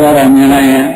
သွားတာမြင်လိုက်ရင်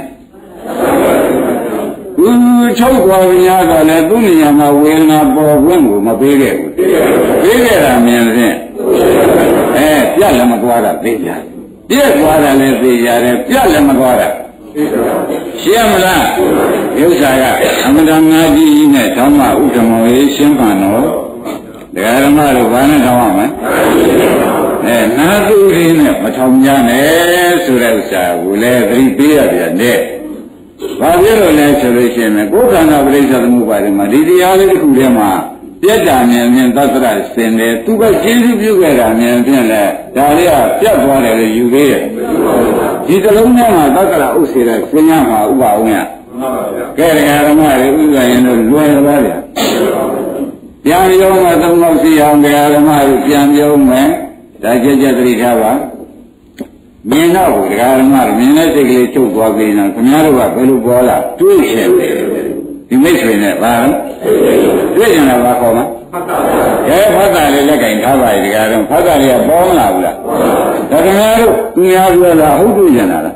ချုပ်သွားပြီများတော့လေသူ့နေရာမှာဝေဒနာပေါ်ခွင့်ကိုမပေးခဲ့ဘူးပေးခဲ့တာမြင်ရင်ပြက်လည်းမသွားတာသိကြပြက်သွားတာလည်းသိကြတယ်ပြက်လည်းမသွားတာရှင်းမလားဥစ္စာကအမတန်ငါကြီးနဲ့ဓမ္မဥဒ္ဓမောရေးရှင်းပါတော့ဒကာဓမ္မတို့ဘာနဲ့ထောင်းရမလဲနာသူရင်းနဲ့မထောင်ကြနဲ့ဆိုတဲ့ဥစ္စာကိုလည်းသတိပေးရပြန်တဲ့ဘာဖြစ်လို့လဲဆိုလို့ရှိရင်ကိုယ်ခန္ဓာပရိစ္ဆေသမုပ္ပါဒ်မှာဒီတရားလေးတစ်ခုတည်းမှာပြတ်တာမြင်မြင်သတ္တရစင်တယ်သူကကျေးဇူးပြုခဲ့တာမြင်ဖြင့်လဲဒါလေးကပြတ်သွားတယ်လို့ယူသေးတယ်ဒီသလုံးထဲမှာသတ္တရဥစ္စေရစင်ရမှာဥပအောင်ရကဲတရားဓမ္မတွေဥစ္စာရင်တော့လွယ်သွားတယ်ပြန်ရုံးမှာသုံးလို့ရှိအောင်တရားဓမ္မတွေပြန်ရုံးမယ်ဒါကြက်ကြက်သတိထားပါမြင်တော့ဒကာဓမ္မမြင်တဲ့စိတ်ကလေးချုပ်သွားပြီနော်ခင်ဗျားတို့ကဘယ်လိုပေါ်လာတွေးရှင်ဒီမိတ်ဆွေနဲ့ဘာလဲတွေ့ရင်လည်းဘာခေါ်မလဲဖတ်တာလေးလက်ကင်ထားပါလေဒကာတော့ဖတ်တာလေးကပေါ်မလာဘူးလားဒါခင်ဗျားတို့သူများပြောတာဟုတ်တွေ့ရင်လား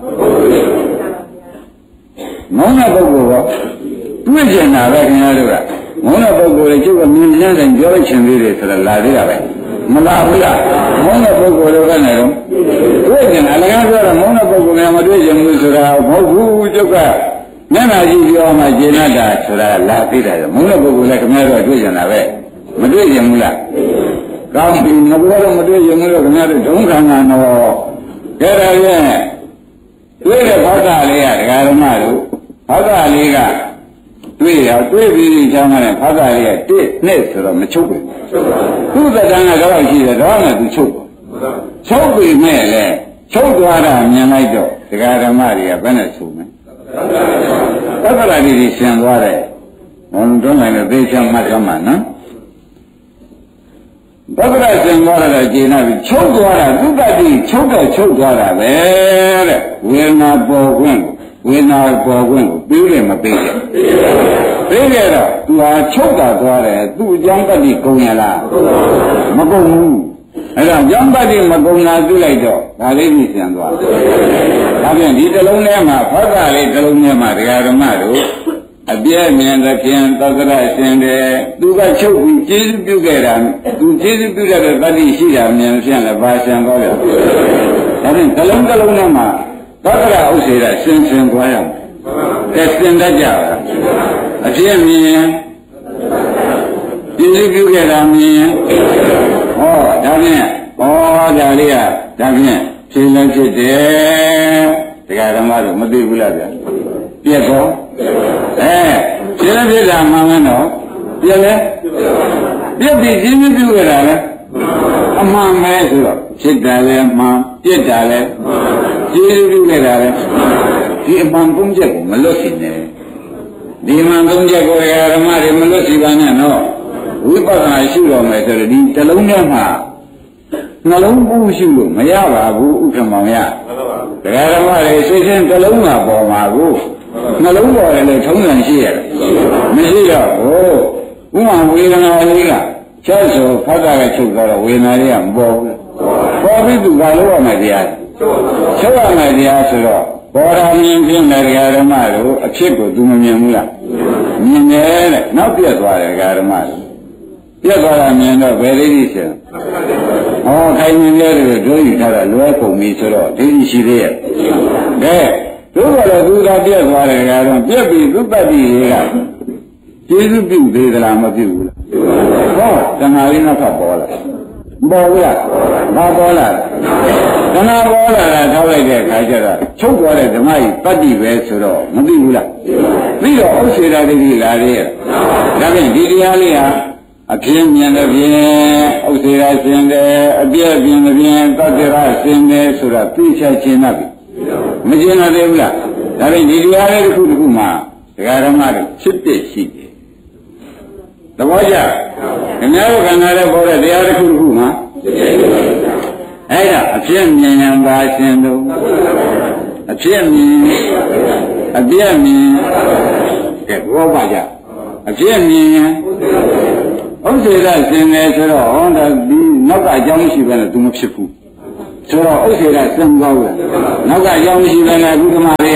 မောင်းတဲ့ပုဂ္ဂိုလ်ကတွေ့ကျင်တာပဲခင်ဗျားတို့ကမောင်းတဲ့ပုဂ္ဂိုလ်လေးကျုပ်ကမြင်တဲ့တိုင်းပြောချင်သေးတယ်ဆိုတော့လာသေးတာပဲမလာဘူးလားမောင်းတဲ့ပုဂ္ဂိုလ်တွေကလည်းတော့တွေ့ကျင်တာလည်းပြောတော့မောင်းတဲ့ပုဂ္ဂိုလ်များမတွေ့ကျင်ဘူးဆိုတာမဟုတ်ဘူးကျုပ်ကမျက်နှာကြည့်ပြောမှကျေနပ်တာဆိုတာလာသေးတယ်မောင်းတဲ့ပုဂ္ဂိုလ်လည်းခင်ဗျားတို့တွေ့ကျင်တာပဲမတွေ့ကျင်ဘူးလားကောင်းပြီငါကတော့မတွေ့ကျင်ဘူးလို့ခင်ဗျားတို့ဒုက္ခနာတော့ကြရရဲ့တွေ့တဲ့ဘာသာလေးကဒကာဓမ္မတို့ဘာသာလေးကတွေ့ရတွေ့ပြီးချမ်းသာတဲ့ဘာသာလေးကတစ်နှစ်ဆိုတော့မချုပ်ဘူးသူ့သက်တမ်းကတော့ရှိတယ်တော့မှသူချုပ်ချုပ်ပြီမဲ့လေချုပ်သွားတာမြင်လိုက်တော့ဒကာဓမ္မတွေကဘယ်နဲ့ဆိုမလဲသတ္တရာတွေရှင်သွားတယ်ဘုံတွန်းနိုင်တဲ့သေချာမှတ်ရမှာနော်သတ္တရာရှင်သွားတာကျေနပ်ပြီးချုပ်သွားတာသူကတိချုပ်တော့ချုပ်သွားတာပဲတဲ့ဝေဒနာပေါ်ခွင့်ဝေဒနာပေါ်ခွင့်ကိုပြီးတယ်မပြီးတယ်ပြီးကြတော့သူဟာချုပ်တာသွားတယ်သူ့အကြောင်းတတိကုန်ရလားမကုန်ဘူးအဲ့တော့ကြောင်းတတိမကုန်တာသိလိုက်တော့ဒါလေးကြီးပြန်သွားဒါပြန်ဒီတစ်လုံးထဲမှာဖောက်တာလေးတစ်လုံးထဲမှာဒကာဓမ္မတို့အပြည့်မြင်တဲ့ဖြင့်သတ္တရရှင်တယ်သူကချုပ်ပြီးကျေးဇူးပြုခဲ့တာသူကျေးဇူးပြုတဲ့တတိရှိတာမြင်ဖြင့်လည်းဘာရှင်သွားတယ်ဒါဖြင့်တစ်လုံးတစ်လုံးထဲမှာသတ္တရဥစ္စေရရှင်ရှင်သွားရမယ်ကဲသင်တတ်ကြပါအပြည့်မြင်ကျေးဇူးပြုခဲ့တာမြင်ဟောဒါဖြင့်ဒါလေးကဒါဖြင့်ဖြေလည်းဖြစ်တယ်တရားဓမ္မတို့မသိဘူးလားဗျာပြက်တော့ဖြေလည်းဖြစ်တာမှန်မယ်နော်ပြက်လဲပြက်ပြီးကျေးဇူးပြုခဲ့တာလဲအမှန်ပဲဆိုတော့ဖြစ်တယ်လဲမှန်ပြက်တာလဲကျေးဇူးပြုခဲ့တာလဲဒီအမှန်သုံးချက်ကိုမလွတ်စေနဲ့ဒီမှန်သုံးချက်ကိုဓမ္မတွေမလွတ်စီပါနဲ့နော်ဝိပဿနာရှုတော်မယ်ဆိုတော့ဒီတစ်လုံးထဲမှာနှလုံးပူးရှုလို့မရပါဘူးဥက္ကမောင်ရတရားဓမ္မတွေစိတ်ချင်းတစ်လုံးမှာပေါ်မှာကိုနှလုံးပေါ်တယ်လို့ထုံးစံရှိရတယ်မရှိတော့ဥမာဝေဒနာလေးကချက်ဆိုဖတ်တာကချုပ်သွားတော့ဝေဒနာလေးကမပေါ်ဘူးပေါ်ပြီးသူကလို့ရမယ်တရားချုပ်ရမယ်တရားဆိုတော့ဘောရာမြင်ဖြင့်တရားဓမ္မတို့အဖြစ်ကိုသူမမြင်ဘူးလားမြင်တယ်တဲ့နောက်ပြတ်သွားတယ်တရားဓမ္မတို့ပြတ်သွားတာမြင်တော့ဘယ်လေးကြီးရှင်ခိုင်မြင်ရတယ်တို့ယူထားတာလွဲကုန်ပြီဆိုတော့ဒီကြီးရှိသေးရဲ့ကဲတို့ကလည်းသူကပြတ်သွားတယ်ကတော့ပြတ်ပြီးသူတတ်ပြီးတွေကကျေးဇူးပြုသေးသလားမပြုဘူးလားတဏှာလေးနောက်ထပ်ပေါ်လာပေါ်ဘူးလားမပေါ်လာတဏှာပေါ်လာတာထောက်လိုက်တဲ့အခါကျတော့ချုပ်သွားတဲ့ဓမ္မကြီးတတ်ပြီးပဲဆိုတော့မသိဘူးလားပြီးတော့ဥစ္စေရာတိလာလေးရဲ့ဒါဖြင့်ဒီတရားလေးဟာအပြင်းမြင်တဲ့ဖြင့်ဥစ္စေရာရှင်တယ်အပြည့်ပြင်းတဲ့ဖြင့်သတ္တရာရှင်တယ်ဆိုတာသိချခြင်းနဲ့မကျင်နိုင်သေးဘူးလားဒါဖြင့်ဒီတရားလေးတစ်ခုတစ်ခုမှာဒကာဓမ္မတို့ဖြစ်ဖြစ်ရှိတယ်သဘောကျခင်ဗျားတို့ခန္ဓာနဲ့ပေါ်တဲ့တရားတစ်ခုတစ်ခုမှာအဲ့ဒါအပြည့်မြင်ရင်ပါရှင်တို့အပြည့်မြင်အပြည့်မြင်ကဲဘောပါကြအပြည့်မြင်ရင်ဥစ္စေရရှင်တယ်ဆိုတော့ဟောဒါဒီနောက်က အကြောင်းမရှိဘဲနဲ့သူမဖြစ်ဘူးဆိုတော့ဥစ္စေရစံကောင်းလားနောက်က အကြောင်းမရှိဘဲနဲ့အခုကမှ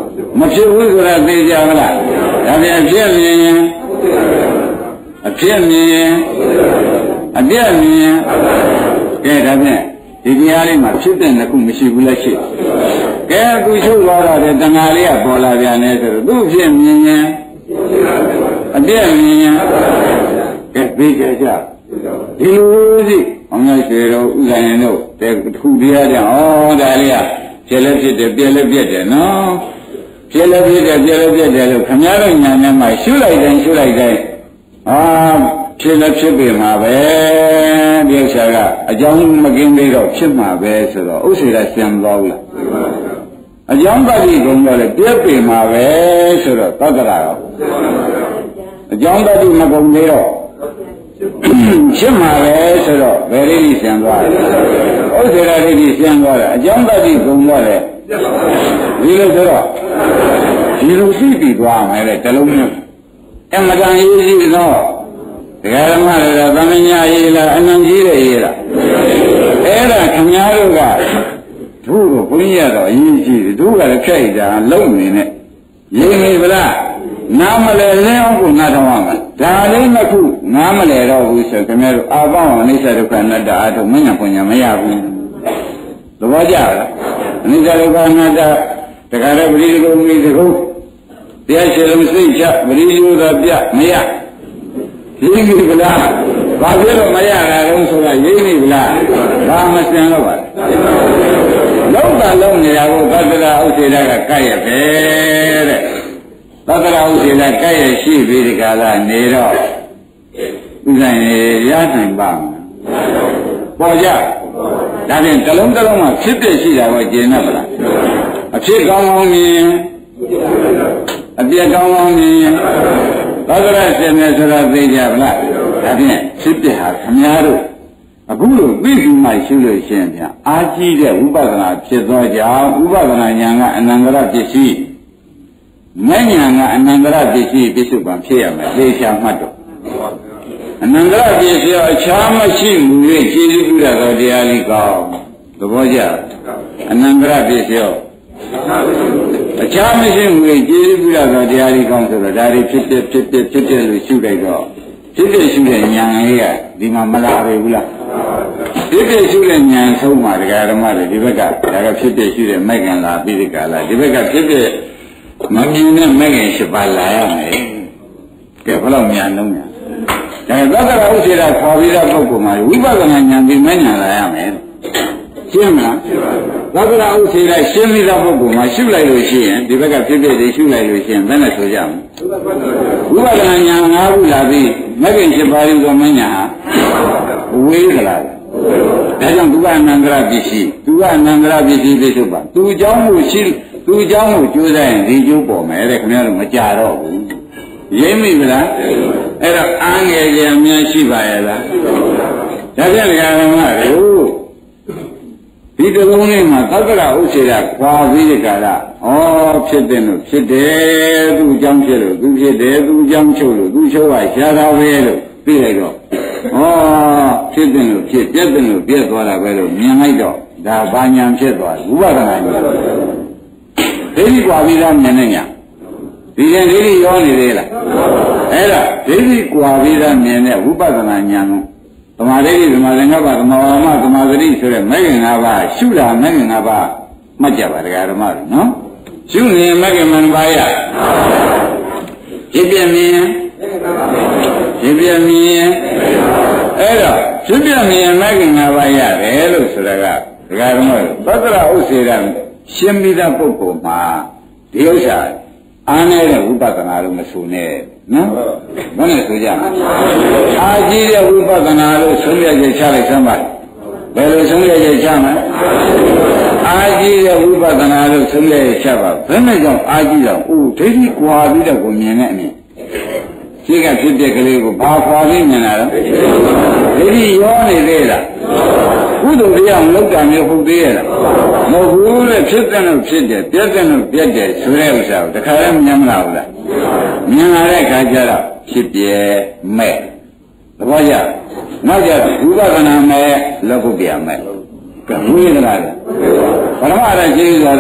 မဖြစ်ဘူးဆိုတာသိကြမလားဒါပြန်ဖြစ်မြင်ရင်အဖြစ်မြင်ရင်အပြည့်မြင်ရင်ကဲဒါဖြင့်ဒီတရားလေးမှာဖြစ်တဲ့နှစ်ခုမရှိဘူးလားရှိကဲအခုချုပ်သွားတော့တဏှာလေးကပေါ်လာပြန်နေဆိုတော့သူ့ဖြစ်မြင်ရင်အပြည့်မြင်ရင်ကဲသိကြကြဒီလိုစီအောင်ရရွှေတို့ဥက္ကဋ္ဌတို့တဲ့ခုတရားကြောင့်ဩဒါလေးကဖြစ်လည်းဖြစ်တယ်ပြည့်လည်းပြည့်တယ်နော်ဖြစ်လည်းဖြစ်တယ်ပြည့်လည်းပြည့်တယ်လို့ခမည်းတော်ညာနဲ့မှရှုလိုက်တိုင်းရှုလိုက်တိုင်းဖြစ်လည်းဖြစ်ပြီမှာပဲဒီဥစ္စာကအကြောင်းမကင်းသေးတော့ဖြစ်မှာပဲဆိုတော့ဥစ္စေကဆံသွားဘူးလားအကြောင်းပါဠိကုံတော့လေပြည့်ပြီမှာပဲဆိုတော့သတ္တရာရောအကြောင်းပါဠိမကုံသေးတော့ဖြစ်မှာပဲဆိုတော့ဘယ်လေးကြီးဆံသွားလဲဥစ္စေရာလေးကြီးဆံသွားတယ်အကြောင်းပါဠိကုံတော့လေဒီလိုဆိုတော့ဒီလိုသိပြီးသွားမယ်လေတလုံးနဲ့အမတန်ရေးကြည့်တော့ဒကာဓမ္မတွေကသမညာရေးလားအနန္ကြီးတဲ့ရေးလားအဲ့ဒါခင်ဗျားတို့ကတို့ကိုဘုန်းကြီးကတော့အရေးကြီးတယ်တို့ကလည်းဖြတ်ရတာလုံးနေနဲ့ရေးမိဗလားနားမလဲလင်းအောင်ကိုနားထောင်ရမှာဒါလေးနှစ်ခုနားမလဲတော့ဘူးဆိုခင်ဗျားတို့အာပေါင်းအနိစ္စဒုက္ခအနတ္တအားထုတ်မညာပညာမရဘူးသဘောကျလားအနိစ္စဒုက္ခအနတ္တတခါတည်းပရိသေကုမိသကုတရားရှိလုံးစိတ်ချပရိယောသာပြမရရင်းပြီဗလားဘာဖြစ်လို့မရတာလဲဆိုတာရင်းပြီဗလားဘာမစင်တော့ပါလုံးတာလုံးနေတာကိုသတ္တရာဥစ္စေတကကဲ့ရပဲတဲ့သတ္တရာဥစ္စေတကဲ့ရရှိပြီးဒီကလာနေတော့ဥစ္စာရနိုင်ပါမလားပေါ်ကြဒါဖြင့်တလုံးတလုံးမှာဖြစ်ပြရှိတာကိုကျင့်ရပါလားအဖြစ်ကောင်းကောင်းမြင်အပြည့်ကောင်းကောင်းမြင်သတ္တရရှင်မြတ်ဆိုတာသိကြဗလားဒါဖြင့်ဖြစ်ပြဟာခမည်းတော်အခုလိုသိပြီးမှရှုလို့ရှိရင်ဗျာအာကြီးတဲ့ဝိပဿနာဖြစ်သောကြောင့်ဝိပဿနာဉာဏ်ကအနန္တရပစ္စည်းမဉာဏ်ကအနန္တရပစ္စည်းပြစ္ဆုတ်ပံဖြစ်ရမယ်သေချာမှတ်တော့အနန္တရပစ္စည်းအခြားမရှိမူ၍ခြေစည်းပြုရသောတရားလေးကောင်းသဘောကျအနန္တရပစ္စည်းအခြားမရှိမူ၍ခြေစည်းပြုရသောတရားလေးကောင်းဆိုတော့ဒါတွေဖြစ်တဲ့လို့ရှုလိုက်တော့ဖြစ်တဲ့ရှုတဲ့ဉာဏ်လေးကဒီမှာမလာပဲဘူးလားဖြစ်တဲ့ရှုတဲ့ဉာဏ်ဆုံးမှာတရားဓမ္မတွေဒီဘက်ကဒါကဖြစ်တဲ့ရှုတဲ့မိုက်ကံလာပြီးဒီကလာဒီဘက်ကဖြစ်တဲ့မမြင်တဲ့မိုက်ကံ၈ပါးလာရမယ်ကဲဘယ်လောက်ဉာဏ်လုံးညာဒါကသက္ကရာဥစ္စေတာခေါ်ပြီးတဲ့ပုဂ္ဂိုလ်မှာဝိပဿနာဉာဏ်ပြီးမဉာဏ်လာရမယ်ရှင်းမလားသက္ကရာဥစ္စေတာရှင်းပြီးတဲ့ပုဂ္ဂိုလ်မှာရှုလိုက်လို့ရှိရင်ဒီဘက်ကဖြစ်တဲ့တွေရှုလိုက်လို့ရှိရင်ဘယ်နဲ့ဆိုကြမလဲဝိပဿနာဉာဏ်၅ခုလာပြီးမဂ္ဂင်7ပါးယူသောမဉာဏ်ဟာဝေးသလားဒါကြောင့်သူကအနန္တရပစ္စည်းသူကအနန္တရပစ္စည်းပြထုတ်ပါသူเจ้าမှုရှိသူเจ้าမှုကျိုးစားရင်ဒီကျိုးပေါ်မယ်တဲ့ခင်ဗျားတို့မကြတော့ဘူးရင်းမိဗလားအဲ့တော့အားငယ်ကြအများရှိပါရဲ့လားဒါဖြင့်ဓမ္မတို့ဒီတလုံးလေးမှာသက္ကရာဥစ္စေတာခွာပြီးဒီကလာဖြစ်တယ်လို့ဖြစ်တယ်သူ့အကြောင်းဖြစ်လို့သူဖြစ်တယ်သူ့အကြောင်းချုပ်လို့သူ့ချုပ်ကရှားတာပဲလို့သိလိုက်တော့ဖြစ်တယ်လို့ဖြစ်ပြက်တယ်လို့ပြက်သွားတာပဲလို့မြင်လိုက်တော့ဒါဘာညာဖြစ်သွားဝိပဿနာဉာဏ်ဒိဋ္ဌိကွာပြီးသားမြင်နေညာဒီရင်ဒိဋ္ဌိရောနေသေးလားအဲ့ဒါဒိဋ္ဌိကွာပြီးသားမြင်တဲ့ဝိပဿနာဉာဏ်ကိုသမာဓိသမာသင်္ကပ္ပသမာဝါမသမာသတိဆိုတဲ့မဂ္ဂင်၅ပါးရှုတာမဂ္ဂင်၅ပါးမှတ်ကြပါတရားဓမ္မတွေနော်ရှုနေမဂ္ဂင်၅ပါးရဖြစ်ပြမြင်ဖြစ်ပြမြင်အဲ့တော့ဖြစ်ပြမြင်မဂ္ဂင်၅ပါးရတယ်လို့ဆိုတာကတရားဓမ္မတွေသတ္တရဥစ္စေတရှင်းပြီးတဲ့ပုဂ္ဂိုလ်မှာဒီဥစ္စာအားနေတဲ့ဝိပဿနာလို့မဆိုနဲ့နော်ဘယ်နဲ့ဆိုကြမလဲအာကြီးတဲ့ဝိပဿနာလို့ဆုံးဖြတ်ချက်ချလိုက်စမ်းပါဘယ်လိုဆုံးဖြတ်ချက်ချမလဲအာကြီးတဲ့ဝိပဿနာလို့ဆုံးဖြတ်ချက်ချပါဘယ်နဲ့ကြောင့်အာကြီးတော့ဒိဋ္ဌိကွာပြီးတော့ကိုမြင်တဲ့အမြင်ရှိကဖြစ်တဲ့ကလေးကိုဘာခွာပြီးမြင်တာလဲဒိဋ္ဌိရောနေသေးလားကုသိုလ်တရားမလုပ်တာမျိုးဟုတ်သေးရဲ့လားမဟုတ်ဘူးလေဖြစ်တဲ့လို့ဖြစ်တယ်ပြက်တဲ့လို့ပြက်တယ်ဆိုတဲ့ဥစ္စာကိုတခါလည်းမြင်မလားဘူးလားမြင်လာတဲ့အခါကျတော့ဖြစ်ပြဲမဲ့သဘောကျနောက်ကျတော့ဝိပဿနာမဲ့လောကုတ္တရာမဲ့ကဝိသလားပရမအရရှိဆိုတော့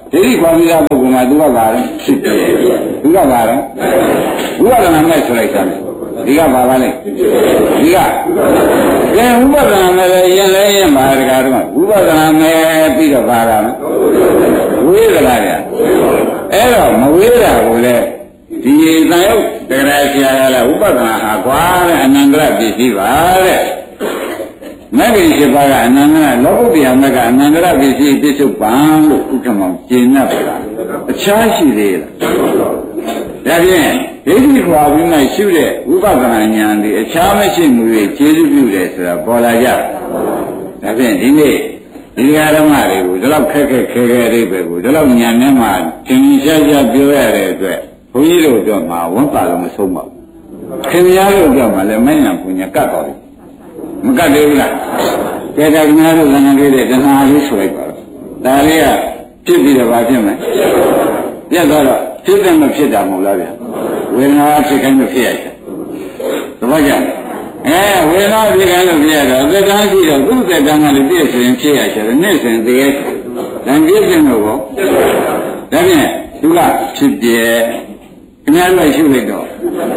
ဒိဋ္ဌိခွာပြီးသားပုဂ္ဂိုလ်မှာသူကပါလဲဖြစ်ပြသူကပါလဲဝိပဿနာမဲ့ဆိုလိုက်တာဒီကပါပါလေဒီကကဲဝိပဿနာမဲ့ရင်လဲရင်ပါတကားတော့ဝိပဿနာမဲ့ပြီးတော့ပါတာဝေးကြလားဗျအဲ့တော့မဝေးတာကိုလေဒီသံယုတ်တရားဆရာကလည်းဥပဒနာဟာကွာတဲ့အနန္တရပစ္စည်းပါတဲ့မဂ္ဂင်7ပါးကအနန္တရလောကုတ္တရာမဂ္ဂအနန္တရပစ္စည်းပြစ္ဆုတ်ပံလို့ဥက္ကမောင်ကျင့်납ပါအခြားရှိသေးလားဒါဖြင့်ဒိဋ္ဌိခွာပြီးမှရှုတဲ့ဥပဒနာဉာဏ်ဒီအခြားမရှိမှုတွေခြေစုပြုတယ်ဆိုတာပေါ်လာကြဒါဖြင့်ဒီနေ့ဒီဓမ္မတွေကိုဒီလောက်ခက်ခဲလေးပဲကိုဒီလောက်ဉာဏ်နဲ့မှသင်ရှားရှားပြောရတဲ့အတွက်ဘုန်းကြီးတို့တော့မှဝန်ပါလို့မဆုံးပါဘူးခင်ဗျားတို့တော့မှလည်းမဉဏ်ပူညာကတ်တော်တယ်မကတ်သေးဘူးလားကဲဒါခင်ဗျားတို့လည်းငါလေးတဲ့တဏှာလေးဆိုလိုက်ပါတော့ဒါလေးကဖြစ်ပြီးတော့ဘာဖြစ်မလဲပြတ်သွားတော့ဖြစ်တယ်မဖြစ်တာမဟုတ်လားဗျဝေဒနာဖြစ်ခိုင်းလို့ဖြစ်ရတယ်သဘောကျဝေဒနာဖြစ်ခိုင်းလို့ဖြစ်ရတော့သက်တမ်းရှိတော့သူ့သက်တမ်းကလည်းပြည့်စုံဖြစ်ရတယ်နေ့စဉ်တည်းတန်ပြည့်စုံတော့ဒါဖြင့်သူကဖြစ်ပြဲခင်ဗျားတို့ရှုလိုက်တော့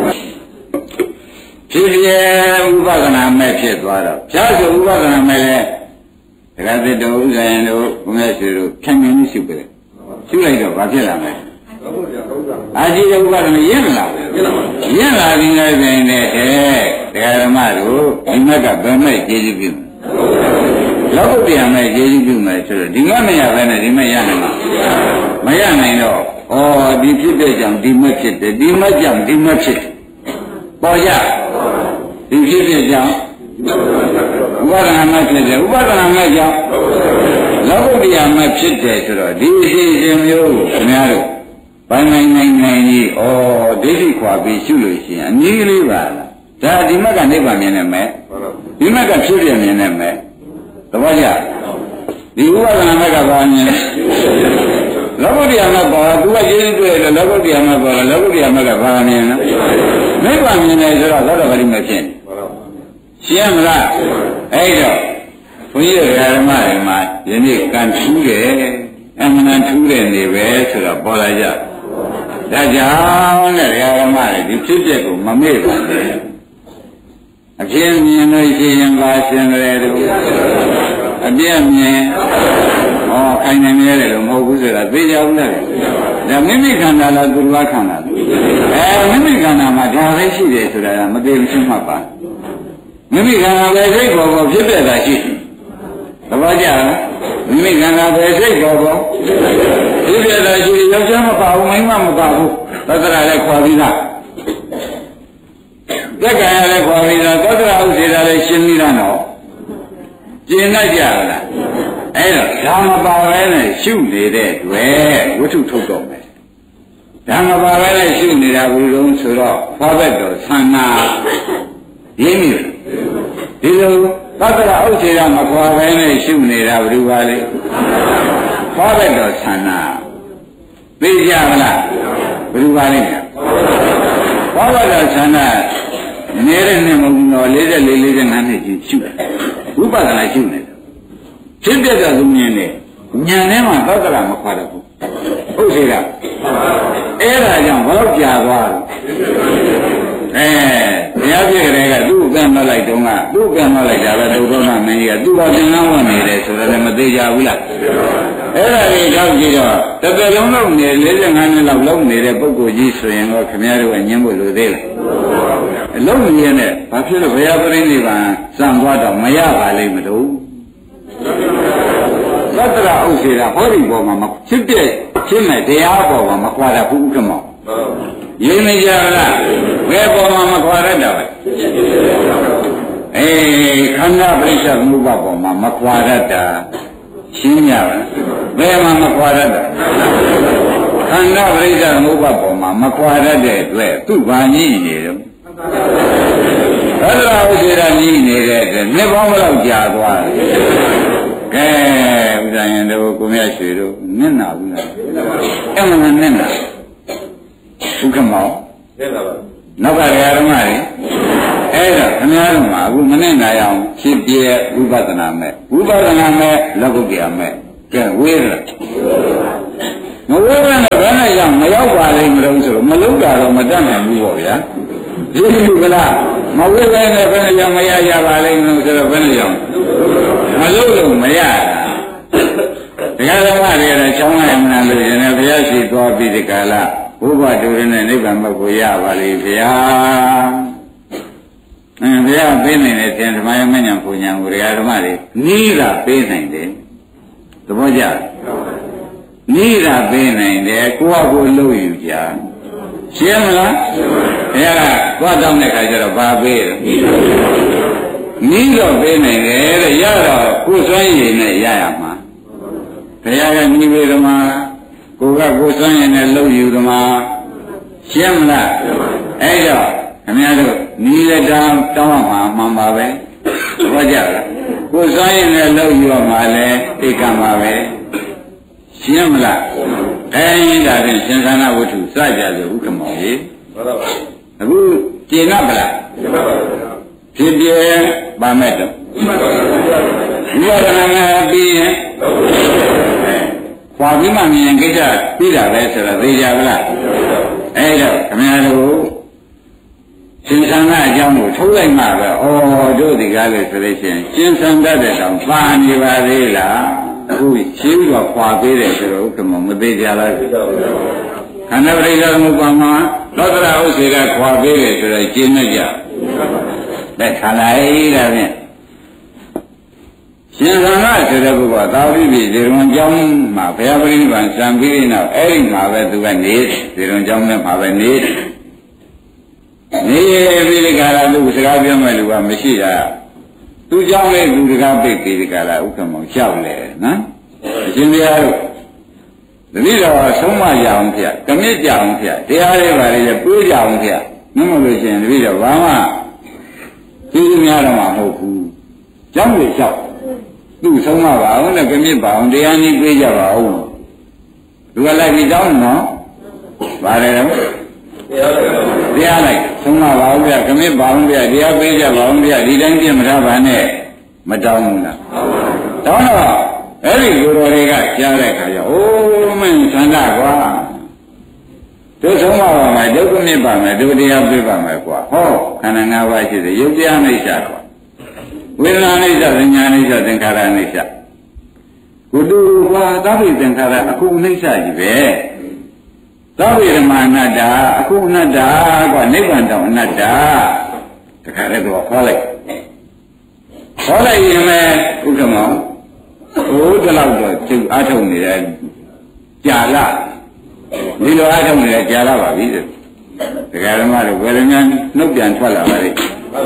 ဖြစ်ပြဲဥပဒနာမဲ့ဖြစ်သွားတော့ဖြားဆိုဥပဒနာမဲ့လေဒကာသစ်တို့ဥဇယံတို့ဘုရားရှိတို့ဖြန့်ဖြန့်ရှုကြတယ်ရှုလိုက်တော့ဘာဖြစ်လာမလဲအာရှိတဲ့ဥပဒနာရင့်လာရင့်လာပြီးလိုက်ပြန်တဲ့ဒကာဓမ္မတို့ဒီမက်ကဘယ်မဲ့ကျေစုပြုလောကုတ္တရာမဲ့ကျေစုပြုမယ်ဆိုတော့ဒီမက်မရဘဲနဲ့ဒီမက်ရနိုင်မှာမရနိုင်တော့ဒီဖြစ်တဲ့ကြောင့်ဒီမက်ဖြစ်တယ်ဒီမက်ကြောင့်ဒီမက်ဖြစ်တယ်ပေါ်ကြဒီဖြစ်တဲ့ကြောင့်ဥပါဒနာမဖြစ်တယ်ဥပါဒနာမကြောင့်လောကုတ္တရာမဖြစ်တယ်ဆိုတော့ဒီအစီအစဉ်မျိုးကိုခင်ဗျားတို့ဘိုင်းနိုင်ကြီးဒိဋ္ဌိခွာပြီးရှုလို့ရှိရင်အနည်းကလေးပါလားဒါဒီမက်ကနိဗ္ဗာန်မြင်နေမယ်ဒီမက်ကဖြစ်ပြမြင်နေမယ်သဘောကျဒီဥပါဒနာမက်ကဘာမြင်လောကုတ္တရာမပေါ်သူကကျေးဇူးတွေ့တယ်လောကုတ္တရာမပေါ်လောကုတ္တရာမကဘာမြင်လဲနိဗ္ဗာန်မြင်တယ်ဆိုတော့သောတာပတိမဖြစ်ရှင်းမလားအဲ့တော့ဘုန်းကြီးတို့ဓမ္မတွေမှာယနေ့ကံထူးတယ်အမှန်ထူးတယ်နေပဲဆိုတော့ပေါ်လာကြဒါကြောင့်တဲ့ဓမ္မတွေဒီဖြစ်ပျက်ကိုမမေ့ပါနဲ့အပြည့်မြင်လို့ရှိရင်ပါရှင်တယ်တို့အပြည့်မြင်ခိုင်နေနေတယ်လို့မဟုတ်ဘူးဆိုတာသိကြဘူးလားဒါမိမိခန္ဓာလားသူ့ဘာခန္ဓာလဲမိမိခန္ဓာမှာဒါပဲရှိတယ်ဆိုတာကမသိဘူးမှတ်ပါမိမိခန္ဓာပဲစိတ်ပေါ်ပေါ်ဖြစ်တဲ့တာရှိသဘောကျလားမိမိခန္ဓာပဲစိတ်ပေါ်ပေါ်ဖြစ်တဲ့တာရှိယောက်ျားမပါဘူးမိန်းမမပါဘူးသတ္တရာလည်းခွာပြီးသားသက္ကာရလည်းခွာပြီးသားသတ္တရာဥစ္စေတာလည်းရှင်းပြီးသားတော့ကျင်လိုက်ကြလားအဲ့တော့ဓမ္မပါပဲနဲ့ရှုနေတဲ့တွေ့ဝတ္ထုထုတ်တော့မယ်ဓမ္မပါပဲနဲ့ရှုနေတာဘယ်လိုလဲဆိုတော့ဖွားဘက်တော်သံနာရင်းမိတယ်ဒီလိုသတ္တရာဥစ္စေတာမခွာပဲနဲ့ရှုနေတာဘယ်လိုပါလဲဖွားဘက်တော်သံနာသိကြမလားဘယ်လိုပါလဲဖွားဘက်တော်သံနာနေတဲ့နှစ်မဟုတ်တော့44 45နှစ်ကြီးရှုတယ်ဝိပဿနာရှုနေတယ်ဖြစ်ပြတဲ့လူမြင်နေဉာဏ်ထဲမှာသတ္တရာမခွာတော့ဘူးဟုတ်စေကအဲ့ဒါကြောင့်ဘလို့ကြာသွားတော့ဘုရားပြည့်ကလေးကသူ့ကံမလိုက်တုန်းကသူ့ကံမလိုက်တာပဲဒုက္ခနာမင်းကြီးကသူ့ဘာသင်္ကန်းဝင်နေတယ်ဆိုတော့လည်းမသေးကြဘူးလားအဲ့ဒါကြီးတော့ကြည့်တော့တစ်သက်လုံးလုံးနေ45နှစ်လောက်လုံးနေတဲ့ပုဂ္ဂိုလ်ကြီးဆိုရင်တော့ခင်ဗျားတို့ကညှင်းဖို့လိုသေးလားအလုံးမရနဲ့ဘာဖြစ်လို့ဘုရားပြိဋိဘံစံသွားတော့မရပါလိမ့်မလို့သတ္တရာဥစ္စေတာဟောဒီပေါ်မှာဖြစ်တဲ့ဖြစ်မဲ့တရားပေါ်မှာမခွာတတ်ဘူးဥက္ကမောရင်းနေကြလားဘယ်ပေါ်မှာမခွာတတ်တာပဲခန္ဓာပရိစ္ဆေသမုပ္ပါပေါ်မှာမခွာတတ်တာရှင်းကြပါဘယ်မှာမခွာတတ်တာခန္ဓာပရိစ္ဆေသမုပ္ပါပေါ်မှာမခွာတတ်တဲ့အတွက်သူ့ဘာညည်းနေတော့သတ္တရာဥစ္စေတာညည်းနေတဲ့အတွက်နှစ်ပေါင်းဘယ်လောက်ကြာသွားလဲကဲဥဒ္ဒယံတို့ကိုမြတ်ရွှေတို့နင့်နာဘူးလားအဲ့မှနင့်နာဥက္ကမောနင့်နာပါနောက်ကဓမ္မတွေအဲ့တော့ခင်ဗျားတို့မှာအခုမနင့်နာရအောင်ဖြစ်ပြဝိပဿနာမဲ့ဝိပဿနာမဲ့လောကုတ္တရာမဲ့ကဲဝေးလားဝေးနဲ့ဘယ်နဲ့ကြောင့်မရောက်ပါလိမ့်မလို့ဆိုတော့မလုံးတာတော့မတတ်နိုင်ဘူးပေါ့ဗျာဒီလိုကလားမဝေးနဲ့ဘယ်နဲ့ကြောင့်မရရပါလိမ့်မလို့ဆိုတော့ဘယ်နဲ့ကြောင့်မလုံးလို့မရတာတရားဓမ္မတွေကတော့ချောင်းလိုက်မှန်လို့ရင်လည်းဘုရားရှိသွားပြီးဒီကလာဘုရားတူရင်းနဲ့နိဗ္ဗာန်ဘုကိုရပါလိမ့်ဗျာဘုရားပေးနိုင်တဲ့သင်ဓမ္မယမဉ္ဇဉ်ပူညာကိုတရားဓမ္မတွေနီးတာပေးနိုင်တယ်သဘောကျနီးတာပေးနိုင်တယ်ကိုယ့်အကိုလို့ယူကြရှင်းမလားဘုရားကသွားတောင်းတဲ့ခါကျတော့ဘာပေးလဲနီးတော့ပေးနိုင်တယ်တဲ့ရတော့ကိုယ်စွမ်းရည်နဲ့ရရမှာဘုရားကနီးပေးဓမ္မကိုကကိုယ်စွမ်းရည်နဲ့လို့ယူဓမ္မရှင်းမလားအဲ့တော့ခင်ဗျားတို့နီးလက်တောင်းရမှာမှန်ပါပဲသဘောကျလားကိုယ်စွမ်းရည်နဲ့လို့ယူရမှာလဲဧကံပါပဲရှင်းမလားအဲဒီဒါဖြင့်ရှင်သနာဝတ္ထုစကြဆိုဥက္ကမောင်ကြီးမှန်ပါပါအခုကျေနပ်ပလားမှန်ပါပါဖြစ်ပြပါမဲ့တော့မှန်ပါပါဝိပဿနာငါပြီးရင်ခွာပြီးမှမြင်ကိစ္စပြီးတာပဲဆိုတော့သိကြပါလားအဲဒါခင်ဗျားတို့ရှင်သန်ကအကြောင်းကိုထုတ်လိုက်မှပဲဩတို့ဒီကားလို့ဆိုလို့ရှိရင်ရှင်သန်တတ်တဲ့တောင်ပါနေပါသေးလားအခုရှင်းတော့ခွာပေးတယ်ဆိုတော့ဥက္ကမမသေးကြလားခန္ဓာပရိစ္ဆေသမုပ္ပါမှာသောတရဥစ္စေကခွာပေးတယ်ဆိုတော့ရှင်းနေကြတဲ့ခန္ဓာấyဒါဖြင့်ရှင်သန်ကဆိုတဲ့ပုဂ္ဂိုလ်သာဝတိပြည်ဇေရုံကျောင်းမှာဘုရားပရိနိဗ္ဗာန်စံပြီးတဲ့နောက်အဲ့ဒီမှာပဲသူကနေဇေရုံကျောင်းထဲမှာပဲနေပြီးဒီကရာသူစကားပြောမဲ့လူကမရှိတာသူเจ้าလေးသူတကားပိတ်ပြီးဒီကရာဥက္ကမောင်လျှောက်လေနော်အရှင်ဘုရားတို့တတိတော်ဆုံးမကြအောင်ဖေကမြစ်ကြအောင်ဖေတရားလေးပါလေတွေးကြအောင်ဖေမဟုတ်လို့ရှိရင်တတိတော်ဘာမှသိသိများတော့မှမဟုတ်ဘူးเจ้าလေးလျှောက်သူ့ဆုံးမပါအောင်နဲ့ကမြစ်ပါအောင်တရားနည်းတွေးကြပါဦးသူကလိုက်ပြီးတောင်းနော်ပါတယ်တော့တရားလိုက်ဆုံးမပါဘူးဗျခမစ်ပါဘူးဗျတရားပေးကြပါဘူးဗျဒီတိုင်းပြမထားပါနဲ့မတောင်းဘူးလားတောင်းတော့အဲ့ဒီလူတော်တွေကကြားတဲ့ခါကျအိုးမင်းသန္တာကွာတို့ဆုံးမပါမယ်ဒုက္ခမြစ်ပါမယ်ဒုတရားပေးပါမယ်ကွာဟောခန္ဓာ၅ပါးရှိတယ်ယုတ်တရားအိဋ္ဌာကွာဝေဒနာအိဋ္ဌာသဉ္ညာအိဋ္ဌာသင်္ခါရအိဋ္ဌာကုတုကွာသဗ္ဗေသင်္ခါရအခုအိဋ္ဌာကြီးပဲသဗ္ဗေဓမ္မအနတ္တအခုအနတ္တကွာနိဗ္ဗာန်တောင်အနတ္တတခါတည်းတော့ခေါ်လိုက်ရင်မဲ့ဥက္ကမောင်ဟိုတလောက်တော့သူအားထုတ်နေတယ်ကြာလာဒီလိုအားထုတ်နေတယ်ကြာလာပါပြီတဲ့ဒကာဓမ္မတို့ဝေဒနာနှုတ်ပြန်ထွက်လာပါလိမ့်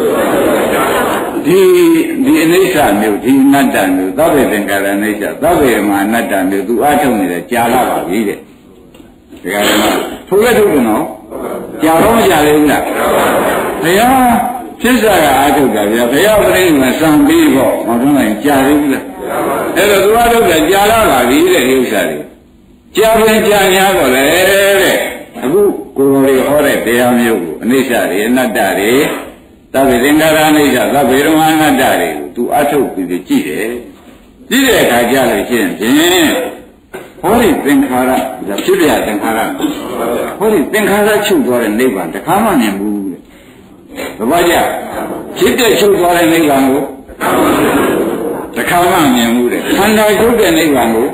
ဒီအနိစ္စမျိုးဒီအနတ္တမျိုးသဗ္ဗေသင်္ခါရအနိစ္စသဗ္ဗေဓမ္မအနတ္တမျိုးသူအားထုတ်နေတယ်ကြာလာပါပြီတဲ့ဒီကနေ့မှာထိုးလက်ထုတ်ကတော့ကြာတော့မကြလေဘူးလားဘုရားဖြစ်စားကအားထုတ်တာဗျာဘုရားပြိဋိမစံပြီးတော့မတော်နိုင်ကြာလေဘူးလားအဲ့တော့သူအားထုတ်တယ်ကြာလာပါပြီတဲ့ဒီဥစ္စာတွေကြာပြန်ကြာ냐တော့လေတဲ့အခုကိုယ်တော်တွေဟောတဲ့တရားမျိုးကိုအနိစ္စတွေအနတ္တတွေသဗ္ဗေသင်္ခါရအနိစ္စသဗ္ဗေဓမ္မအနတ္တတွေကိုသူအားထုတ်ပြီးကြည့်တယ်ကြည့်တဲ့အခါကျလို့ရှိရင်ဟောဒီသင်္ခါရဖြစ်ပြသင်္ခါရဟောဒီသင်္ခါရချုပ်သွားတဲ့နိဗ္ဗာန်တခါမှမြင်ဘူးတဲ့ဘာကြဖြစ်တဲ့ချုပ်သွားတဲ့နိဗ္ဗာန်ကိုတခါမှမြင်ဘူးတဲ့ခန္ဓာချုပ်တဲ့နိဗ္ဗာန်ကို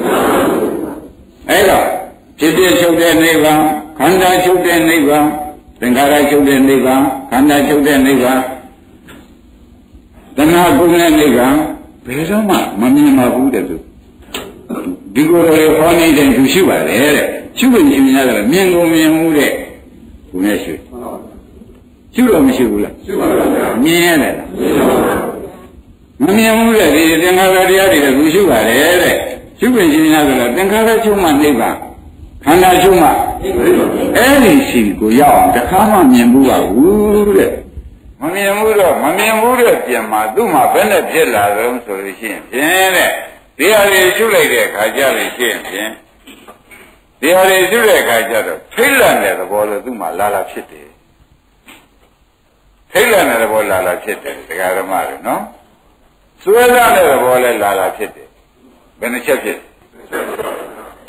အဲ့တော့ဖြစ်တဲ့ချုပ်တဲ့နိဗ္ဗာန်ခန္ဓာချုပ်တဲ့နိဗ္ဗာန်သင်္ခါရချုပ်တဲ့နိဗ္ဗာန်ခန္ဓာချုပ်တဲ့နိဗ္ဗာန်တဏှာကုတဲ့နိဗ္ဗာန်ဘယ်တော့မှမမြင်ပါဘူးတဲ့သူဒီကိုယ်တော်ဟောနေတဲ့သူရှိပါတယ်တဲ့ရှုလို့မြင်ရတယ်မြင်ကုန်မြင်မှုတဲ့ဘုရားရှိရှုတော့မရှိဘူးလားရှုပါပါဗျာမြင်ရတယ်မမြင်ဘူးတဲ့ဒီသင်္ခါရတရားတွေလည်းသူရှုပါတယ်တဲ့ရှုလို့မြင်ရတယ်သင်္ခါရချုပ်မှနိဗ္ဗာန်ခန္ဓာချုပ်မှအဲ့ဒီရှိကိုရောက်အောင်တခါမှမြင်ဘူးပါဘူးတဲ့မမြင်ဘူးတော့မမြင်ဘူးတဲ့ပြန်မှာသူ့မှာဘယ်နဲ့ဖြစ်လာတော့ဆိုလို့ရှိရင်ဖြင့်တဲ့တရားတွေရှုလိုက်တဲ့အခါကျလို့ရှိရင်ဖြင့်တရားတွေရှုတဲ့အခါကျတော့ထိတ်လန့်တဲ့သဘောလို့သူ့မှာလာလာဖြစ်တယ်ထိတ်လန့်တဲ့သဘောလာလာဖြစ်တယ်ဒကာဓမ္မတွေနော်စွဲလန့်တဲ့သဘောလည်းလာလာဖြစ်တယ်ဘယ်နှချက်ဖြစ်ထိ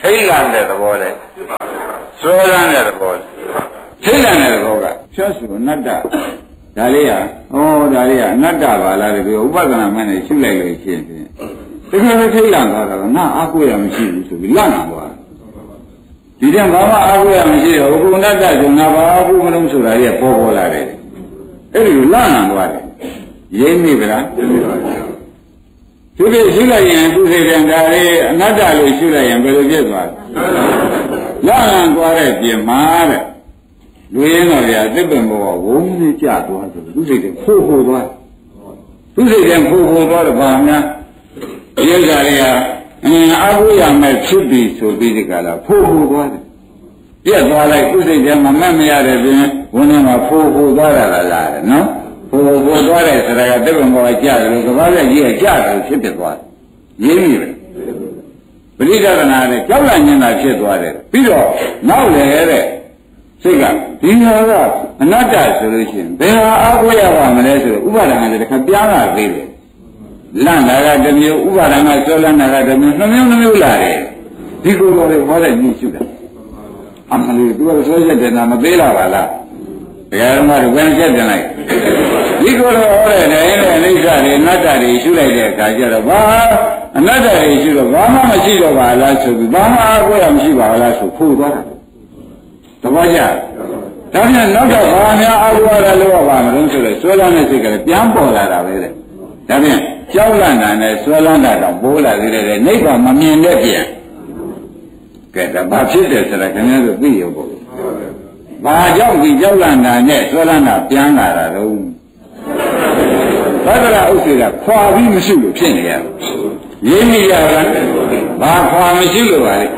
ထိတ်လန့်တဲ့သဘောလေဆွဲလန်းတဲ့သဘောလေထိတ်လန့်တဲ့သဘောကဖြတ်စုအနတ္တဒါလေးဟာဒါလေးကအနတ္တပါလားတဲ့ဥပဒနာမဲ့နဲ့ရှုလိုက်လို့ရှိရင်တကယ်ပဲထိတ်လန့်သွားတာကငါအားကိုးရမရှိဘူးဆိုပြီးလန့်လာသွားဒီတဲ့ဘာမှအားကိုးရမရှိတော့ဥပ္ပန္နတ္တဆိုငါဘာအားကိုးမလို့ဆိုတာကြီးကပေါ်လာတယ်အဲ့ဒီလန့်လာသွားတယ်ရိပ်မိဗလားသူတွေရှုလိုက်ရင်သူစိတ်ကံဒါလေးအနတ္တလို့ရှုလိုက်ရင်ဘယ်လိုဖြစ်သွားလဲလန့်သွားတဲ့ပြင်မှာတဲ့လူရင်းတော်ဗျာသစ်ပင်ဘောဝုန်းကြီးကြသွားဆိုသူစိတ်ကဖိုးသွားသူစိတ်ကဖိုးသွားတော့ဗာများဒီဥစ္စာတွေကအာဟုရမဲ့ဖြစ်ပြီဆိုပြီးဒီကလာဖိုးသွားတယ်ပြက်သွားလိုက်သူစိတ်ကမမှတ်မရတဲ့ပြင်ဘုန်းတော်မှာဖိုးသွားတာလားနော်ဖိုးသွားတဲ့ဆိုတာကသစ်ပင်ဘောကြတယ်လို့ကဘာလဲကြီးကကြတယ်ဖြစ်ဖြစ်သွားတယ်ရင်းပြီပဲပရိဒသနာနဲ့ကြောက်လန့်နေတာဖြစ်သွားတယ်ပြီးတော့နောက်လေတဲ့စိတ်ကဒီဟာကအနတ္တဆိုလို့ရှိရင်ဘယ်ဟာအားကိုးရပါမလဲဆိုတော့ဥပါဒဏ်ကတခါပြားလာသေးတယ်လန့်တာကတစ်မျိုးဥပါဒဏ်ကဆွဲလန်းတာကတစ်မျိုးနှမျိုးလာတယ်ဒီကိုယ်တော်တွေဟောတဲ့ညှိရှုတာအမှန်လို့သူကဆွဲချက်တယ်နာမသေးလာပါလားတရားဓမ္မတွေဝင်ချက်တင်လိုက်ဒီကိုယ်တော်ဟောတဲ့တိုင်းနဲ့အိဋ္ဌတွေအနတ္တတွေရှုလိုက်တဲ့အခါကျတော့ဘာအနတ္တတွေရှုတော့ဘာမှမရှိတော့ပါလားဆိုပြီးဘာမှအားကိုးရမရှိပါလားဆိုဖို့သွားတာသဘောကျဒါပြန်နောက်တော့ဘာများအားကိုးရလို့ပါမလို့ဆိုတော့ဆွဲလန်းတဲ့စိတ်ကလည်းပြန်ပေါ်လာတာပဲတဲ့ဒါပြန်ကြောက်လန့်တာနဲ့ဆွဲလန်းတာတော့ပိုးလာသေးတယ်နိဗ္ဗာန်မမြင်တဲ့ပြန်ကဲဒါဘာဖြစ်တယ်ဆိုတာခင်ဗျားတို့သိရဖို့ဘာကြောင့်ဒီကြောက်လန့်တာနဲ့ဆွဲလန်းတာပြန်လာတာတော့သတ္တရဥစ္စေကခွာပြီးမရှိလို့ဖြစ်နေရရင်းမိရတာဘာခွာမရှိလို့ပါလေ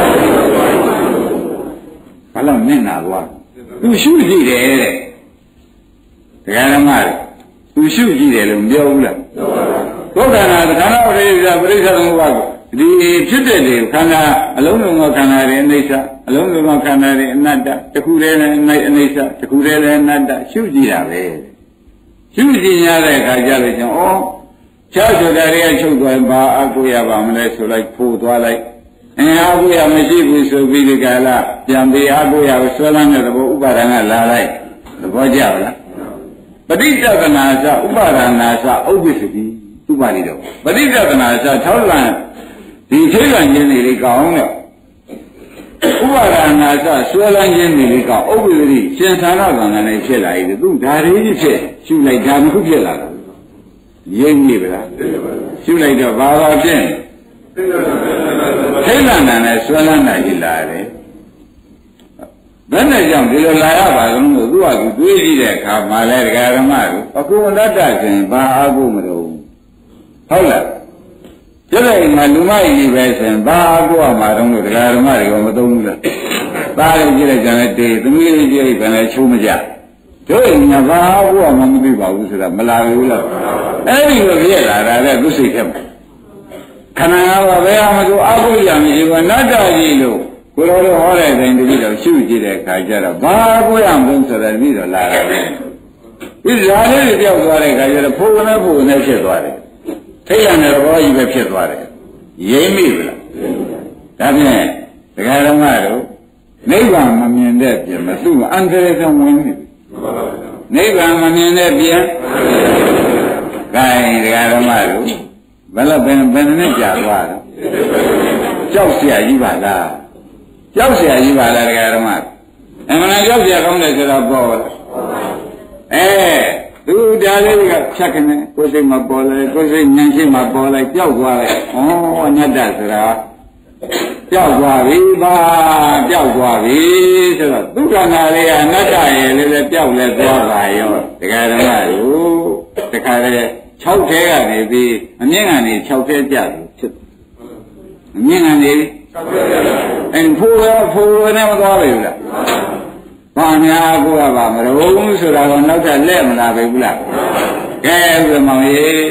ဘာလို့မျက်နာသွားသူရှုကြည့်တယ်တဲ့တရားဓမ္မတွေသူရှုကြည့်တယ်လို့ပြောဘူးလားဘုရားနာခန္ဓာပရိစ္ဆာပရိစ္ဆာသမုပ္ပါဒ်ဒီဖြစ်တဲ့လေခန္ဓာအလုံးစုံသောခန္ဓာတွေအနိစ္စအလုံးစုံသောခန္ဓာတွေအနတ္တတစ်ခုတည်းလည်းအနိစ္စတစ်ခုတည်းလည်းအနတ္တရှုကြည့်တာပဲရှုကြည့်ရတဲ့အခါကျလို့ကျွန်တော်ခြားဆိုတာတွေကချုပ်သွားရင်ဘာအကူရပါမလဲဆိုလိုက်ဖို့သွားလိုက်အားကိုရမရှိဘူးဆိုပြီးဒီကလာပြန်ပြီးအားကိုရကိုဆွဲလန်းတဲ့သဘောဥပါဒဏ်ကလာလိုက်သဘောကျလားပဋိစ္စကနာသဥပါဒနာသဥပ္ပစ္စတိဥပါလိတော့ပဋိစ္စကနာသ6လမ်းဒီထိတ်လန့်ခြင်းတွေလေးကောင်းတဲ့ဥပါဒနာသဆွဲလန်းခြင်းတွေလေးကောင်းဥပ္ပစ္စတိရှင်သာရကံနဲ့ဖြစ်လာပြီသူဓာရီကြီးဖြစ်ရှုလိုက်ဓာတစ်ခုဖြစ်လာတာရင်းနေပါလားရှုလိုက်တော့ဘာဖြစ်ထိတ်လန့်တာနဲ့ဆွဲလန်းတာကြီးလာတယ်ဘယ်နဲ့ကြောင့်ဒီလိုလာရပါလို့သူကသူတွေးကြည့်တဲ့အခါမှာလဲဒကာဓမ္မတို့အခုအနတ္တရှင်ဘာအားကိုမလို့ဟုတ်လားကျတဲ့ငါလူမကြီးပဲဆိုရင်ဘာအားကိုမှတော့လို့ဒကာဓမ္မတွေကမသုံးဘူးလားသားလေးကြည့်လိုက်ကြတယ်တေးသမီးလေးကြည့်လိုက်ကြတယ်ချိုးမကြတို့ရင်ငါဘာအားကိုမှမသိပါဘူးဆိုတာမလာဘူးလားအဲ့ဒီလိုပြည့်လာတာတဲ့သူစိတ်ထဲမှာခန္ဓာကဘယ်မှာဆိုအကုရမရှိဘူးနတ္တကြီးလို့ကိုယ်တော်ဟောတဲ့တိုင်းတတိတော့ရှုကြည့်တဲ့အခါကျတော့ဘာကိုရမလို့ဆိုတော့ပြီးတော့လာတယ်ဒီဇာလေးတွေပြောက်သွားတဲ့အခါကျတော့ဖို့နဲ့ဖြစ်သွားတယ်ထိတ်ရတဲ့ဘောကြီးပဲဖြစ်သွားတယ်ရိမ့်မိဗလားဒါဖြင့်ဒကာဓမ္မတို့နိဗ္ဗာန်မမြင်တဲ့ပြင်မသူ့အန္တရာယ်ကဝင်နေပြီနိဗ္ဗာန်မမြင်တဲ့ပြင်ဂိုင်းဒကာဓမ္မတို့ဘယ်လောက်ဘယ်နဲ့ကြာသွားတော့ကြောက်เสียကြီးပါလားကြောက်เสียကြီးပါလားတရားဓမ္မအမှန်ကြောက်เสียကောင်းတယ်ဆိုတော့ပေါ်သူဒါလေးကဖြတ်ကနေကိုယ်စိတ်မှာပေါ်လာကိုယ်စိတ်ဉာဏ်ရှိမှပေါ်လာကြောက်သွားတယ်ဩအနတ္တဆိုတာကြောက်သွားပြီပါကြောက်သွားပြီဆိုတော့ဒုက္ခနာလေးကအနတ္တရဲ့လည်းကြောက်လဲသွားပါရောတရားဓမ္မတို့တခါလေ6ထဲကနေပြီးအမြင့်ကနေ6ထဲကျတယ်ဖြစ်အမြင့်ကနေ6ထဲကျတယ်ဖိုးနဲ့မသွားဘူးလားဘာများကိုကပါမလို့ဆိုတာတော့နောက်ထပ်လက်မလာပဲဘူးလားကဲဆိုမောင်ကြီး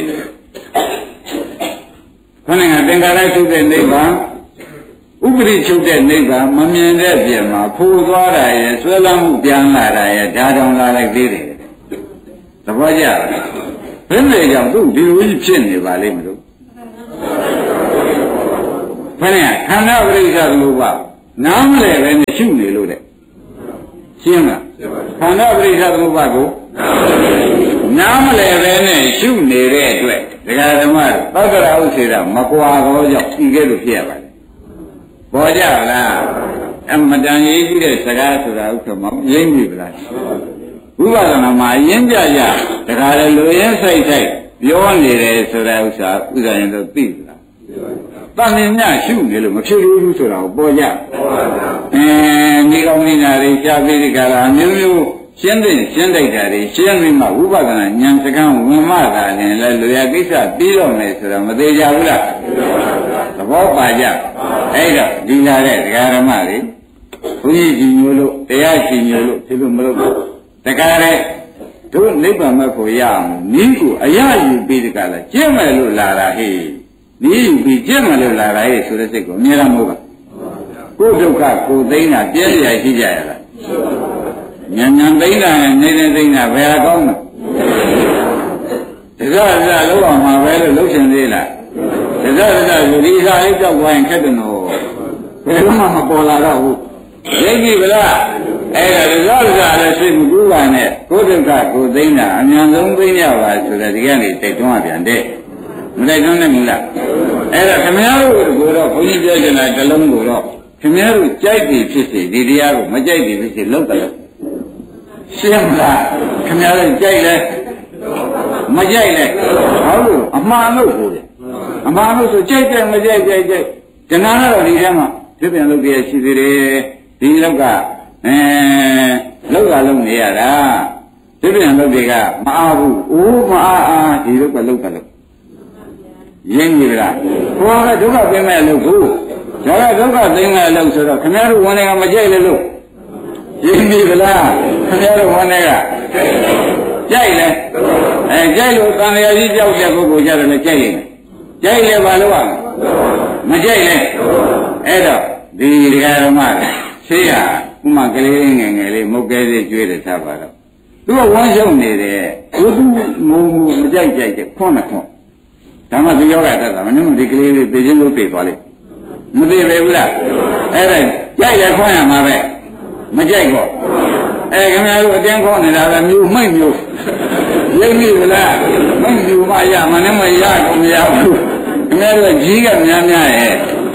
ခொနကသင်္ကာရချုပ်တဲ့နိဗ္ဗာန်ဥပရိချုပ်တဲ့နိဗ္ဗာန်မမြင်တဲ့ပြင်မှာဖိုးသွားတာရဲ့ဆွဲလမ်းမှုပြန်လာတာရဲ့ဓာတောင်လာလိုက်သေးတယ်သဘောကျလားဘယ်နဲ့ကြောင့်သူဒီလိုကြီးဖြစ်နေပါလိမ့်မလို့ဘယ်နဲ့ခန္ဓာပရိစ္ဆသမုပ္ပါနားမလဲပဲနဲ့ရှုနေလို့တဲ့ရှင်းလားခန္ဓာပရိစ္ဆသမုပ္ပါကိုနားမလဲပဲနဲ့ရှုနေတဲ့အတွက်ဒကာဓမ္မသက္ကရာဥစေတာမကွာတော့ကြောင့်ဒီကဲလို့ဖြစ်ရပါလေပေါ်ကြလားအမတန်ရေးကြည့်တဲ့စကားဆိုတာဥက္ကမရင်းပြီလားဝိပဿနာမှာအရင်ကြကြဒကာလည်းလူရင်းဆိုင်ဆိုင်ပြောနေတယ်ဆိုတာဥစ္စာဥစ္စာရင်တော့သိလားတန်မြင်ညရှုနေလို့မဖြစ်ဘူးဆိုတာကိုပေါ်ကြဒီကောင်းနေတာတွေရှားပြီးဒီကလာမျိုးမျိုးရှင်းတဲ့ရှင်းတိုက်တာတွေရှင်းပြီးမှဝိပဿနာဉာဏ်စကားဝင်မှသာရင်လည်းလူရကိစ္စပြီးတော့မယ်ဆိုတာမသေးကြဘူးလားသဘောပါကြအဲ့တော့ဒီလာတဲ့ဒကာဓမ္မတွေဘုန်းကြီးကြီးမျိုးလို့တရားကြီးမျိုးလို့ဒီလိုမလုပ်ဘူးဒကာတဲ့တို့နိဗ္ဗာန်မဲ့ကိုရအောင်နီးကိုအရယူပြီးဒီကလာကျင့်မယ်လို့လာတာဟေ့နီးယူပြီးကျင့်မယ်လို့လာတာဟေ့ဆိုတဲ့စိတ်ကိုအများအားမဟုတ်ပါကိုယ်ဒုက္ခကိုသိမ်းတာပြည့်ရရှိကြရလားဉာဏ်ဉာဏ်သိမ်းတာနဲ့နေတဲ့သိမ်းတာဘယ်ဟာကောင်းလဲတက္ကရာလောက်အောင်မှာပဲလို့လှုပ်ရှင်သေးလားတက္ကရာဆိုဒီစားလေးကြောက်သွားရင်ခက်တယ်နော်ဘယ်တော့မှမပေါ်လာတော့ဘူးသိပြီဗလားအဲ့ဒါတက္ကရာလည်းစိတ်မကူးပါနဲ့ကိုယ်ဒုက္ခကိုသိမ်းတာအမြန်ဆုံးသိမ်းရပါဆိုတဲ့ဒီကနေ့တိုက်တွန်းရပြန်တဲ့မတိုက်တွန်းနိုင်ဘူးလားအဲ့ဒါခင်ဗျားတို့ကိုတော့ဘုန်းကြီးပြောချင်တာတစ်လုံးကိုတော့ခင်ဗျားတို့ကြိုက်ပြီဖြစ်စေဒီတရားကိုမကြိုက်ပြီဖြစ်စေလောက်တယ်ရှင်းမလားခင်ဗျားတို့ကြိုက်လဲမကြိုက်လဲဟုတ်လို့အမှားလို့ကိုလေအမှားလို့ဆိုကြိုက်တယ်မကြိုက်ကြိုက်တဏှာကတော့ဒီထဲမှာဒီပြန်လုပ်ပြရှိသေးတယ်ဒီလောက်ကလောက်ကလုံးနေရတာဒီပြန်လုပ်တွေကမအားဘူးအိုးမအားဒီလောက်ကလောက်ကလုံးရင်းပြီလားဟောကဒုက္ခသိမဲ့လို့ကိုဒါကဒုက္ခသိမဲ့လို့ဆိုတော့ခင်ဗျားတို့ဝန်တွေကမကြိုက်လေလို့ရင်းပြီလားခင်ဗျားတို့ဝန်တွေကကြိုက်လေကြိုက်လို့တန်လျာကြီးကြောက်တဲ့ပုဂ္ဂိုလ်ကြတယ်လည်းကြိုက်ရင်ကြိုက်လေဘာလို့ရမကြိုက်လေအဲ့တော့ဒီဒကာဓမ္မဆေးရဥမာကလေးငယ်ငယ်လေးမုတ်ကဲလေးကျွေးတယ်သာပါတော့သူကဝမ်းရှုံနေတယ်သူမုံမကြိုက်ကြိုက်ခွန်းနဲ့ခွန်းဒါမှသူယောဂတတ်တာမင်းတို့ဒီကလေးလေးသိချင်းလို့ပြေသွားလိမ့်မသိပဲဘူးလားအဲ့ဒါကြိုက်ရခွန်းရမှာပဲမကြိုက်တော့ခင်ဗျားတို့အတင်းခေါ်နေတာပဲမျိုးမိတ်မျိုးရိပ်မိလားမိတ်မျိုးမရမနဲ့မရတော့မရဘူးခင်ဗျားတို့ကြီးကများများရဲ့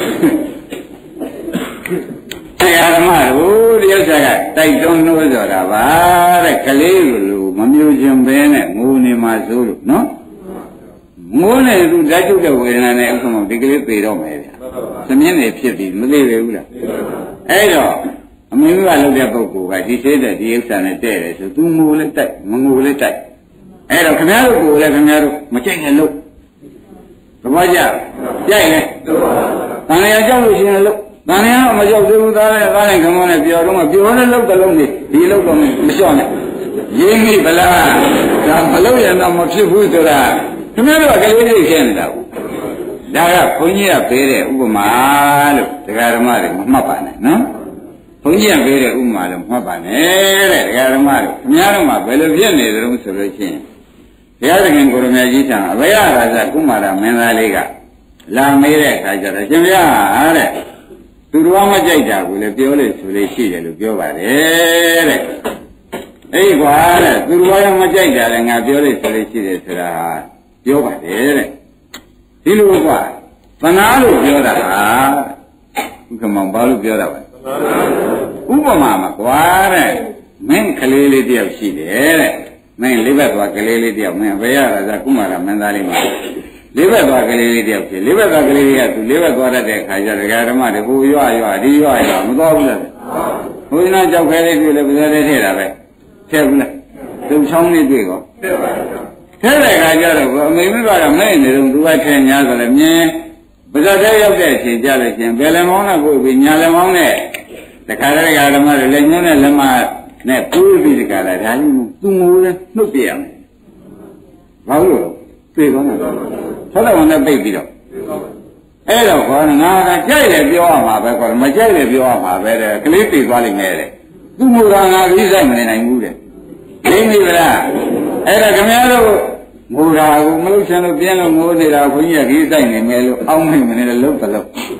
တရားဓမ္မတို့ဒီဥစ္စာကတိုက်တွန်းလို့ဆိုတာပါတဲ့ကလေးလိုမမျိုးခြင်းပဲနဲ့ငိုနေမှာစိုးလို့နော်ငိုနေသူဓာတ်ကျုပ်တဲ့ဝေဒနာနဲ့ဥက္ကမဒီကလေးပြေတော့မယ်ဗျာသမင်းနေဖြစ်ပြီးမသိပဲဘူးလားအဲ့တော့အမေကလုပ်တဲ့ပုဂ္ဂိုလ်ကဒီသေးတဲ့ဒီဥစ္စာနဲ့တဲ့တယ်ဆိုသူငိုလည်းတိုက်မငိုလည်းတိုက်အဲ့တော့ခင်ဗျားတို့ကိုလည်းခင်ဗျားတို့မကြိုက်နဲ့လို့သဘောကျကြိုက်လေတန်လျာကြောက်လို့ရှိရင်လို့တန်လျာမကြောက်သေးဘူးသားနဲ့ခမောနဲ့ပြောတော့မှပြောတဲ့လို့တစ်လုံးနေဒီလို့တော့မလျှော့နဲ့ရင်းမိဗလားဒါမလို့ရတော့မဖြစ်ဘူးဆိုတာခင်ဗျားတို့ကကလေးလေးရှင်းနေတာဘူးဒါကဘုန်းကြီးကပေးတဲ့ဥပမာလို့ဒကာဓမ္မတွေမမှတ်ပါနဲ့နော်ဘုန်းကြီးကပေးတဲ့ဥပမာလို့မှတ်ပါနဲ့တဲ့ဒကာဓမ္မတွေခင်ဗျားတို့မှဘယ်လိုဖြစ်နေသလဲဆိုလို့ရှိရင်ဘုရားသခင်ကိုရမကြီးထံအဘယရာဇကုမာရမင်းသားလေးကလာမေးတဲ့အခါကျတော့ရှင်ဗျာတဲ့သူတော်မကြိုက်တာကိုလည်းပြောလို့ဆိုလို့ရှိတယ်လို့ပြောပါတယ်တဲ့အေးကွာတဲ့သူတော်ရောမကြိုက်တာလည်းငါပြောလို့ဆိုလို့ရှိတယ်ဆိုတာပြောပါတယ်တဲ့ဒီလိုကွာသနာလို့ပြောတာဟာဥက္ကမောင်ဘာလို့ပြောတာလဲဥပမာမှာကွာတဲ့မင်းကလေးလေးတယောက်ရှိတယ်တဲ့မင်းလေးဘက်သွားကလေးလေးတယောက်မင်းဘယ်ရတာဇာကုမာရမင်းသားလေးမှာလေးဘက်သွားကလေးလေးတယောက်ဖြစ်လေးဘက်သွားကလေးလေးကသူလေးဘက်သွားတတ်တဲ့ခါကျဒကာဓမ္မတွေဟိုရွဒီရွမသွားဘူးလားဘုရားကြောက်ခဲလေးတွေ့လေပဇာလေးထည့်တာပဲထည့်ဘူးလားသူချောင်းလေးတွေ့ကောထည့်ပါထည့်တဲ့ခါကျတော့အမေမိဘကမဲ့နေတော့သူကထည့်ညာဆိုလည်းမြင်ပဇာသေးရောက်တဲ့အချိန်ကြလို့ရှင်ဘယ်လည်းမောင်းနဲ့ကိုပြီးညာလည်းမောင်းနဲ့တခါတည်းကဓမ္မတွေလည်းညွှန်းနဲ့လက်မနဲ့ပူးပြီးတခါတည်းဒါကြီးသူငိုးလည်းနှုတ်ပြရမယ်ဘာလို့ပြေသွားတာလဲဆောက်တော်နဲ့ပိတ်ပြီးတော့အဲ့တော့ခေါ်ငါကကြိုက်တယ်ပြောရမှာပဲခေါ်မကြိုက်တယ်ပြောရမှာပဲတဲ့ကလေးပြေသွားလိမ့်မယ်တဲ့သူ့မူကငါကြီးဆိုင်မနေနိုင်ဘူးတဲ့သိပြီလားအဲ့ဒါခင်ဗျားတို့ငိုတာကိုမလို့ချင်လို့ပြင်းလို့ငိုနေတာခွန်ကြီးကကြီးဆိုင်နေမယ်လို့အောင်းမိမနေလို့လုံးတလုံး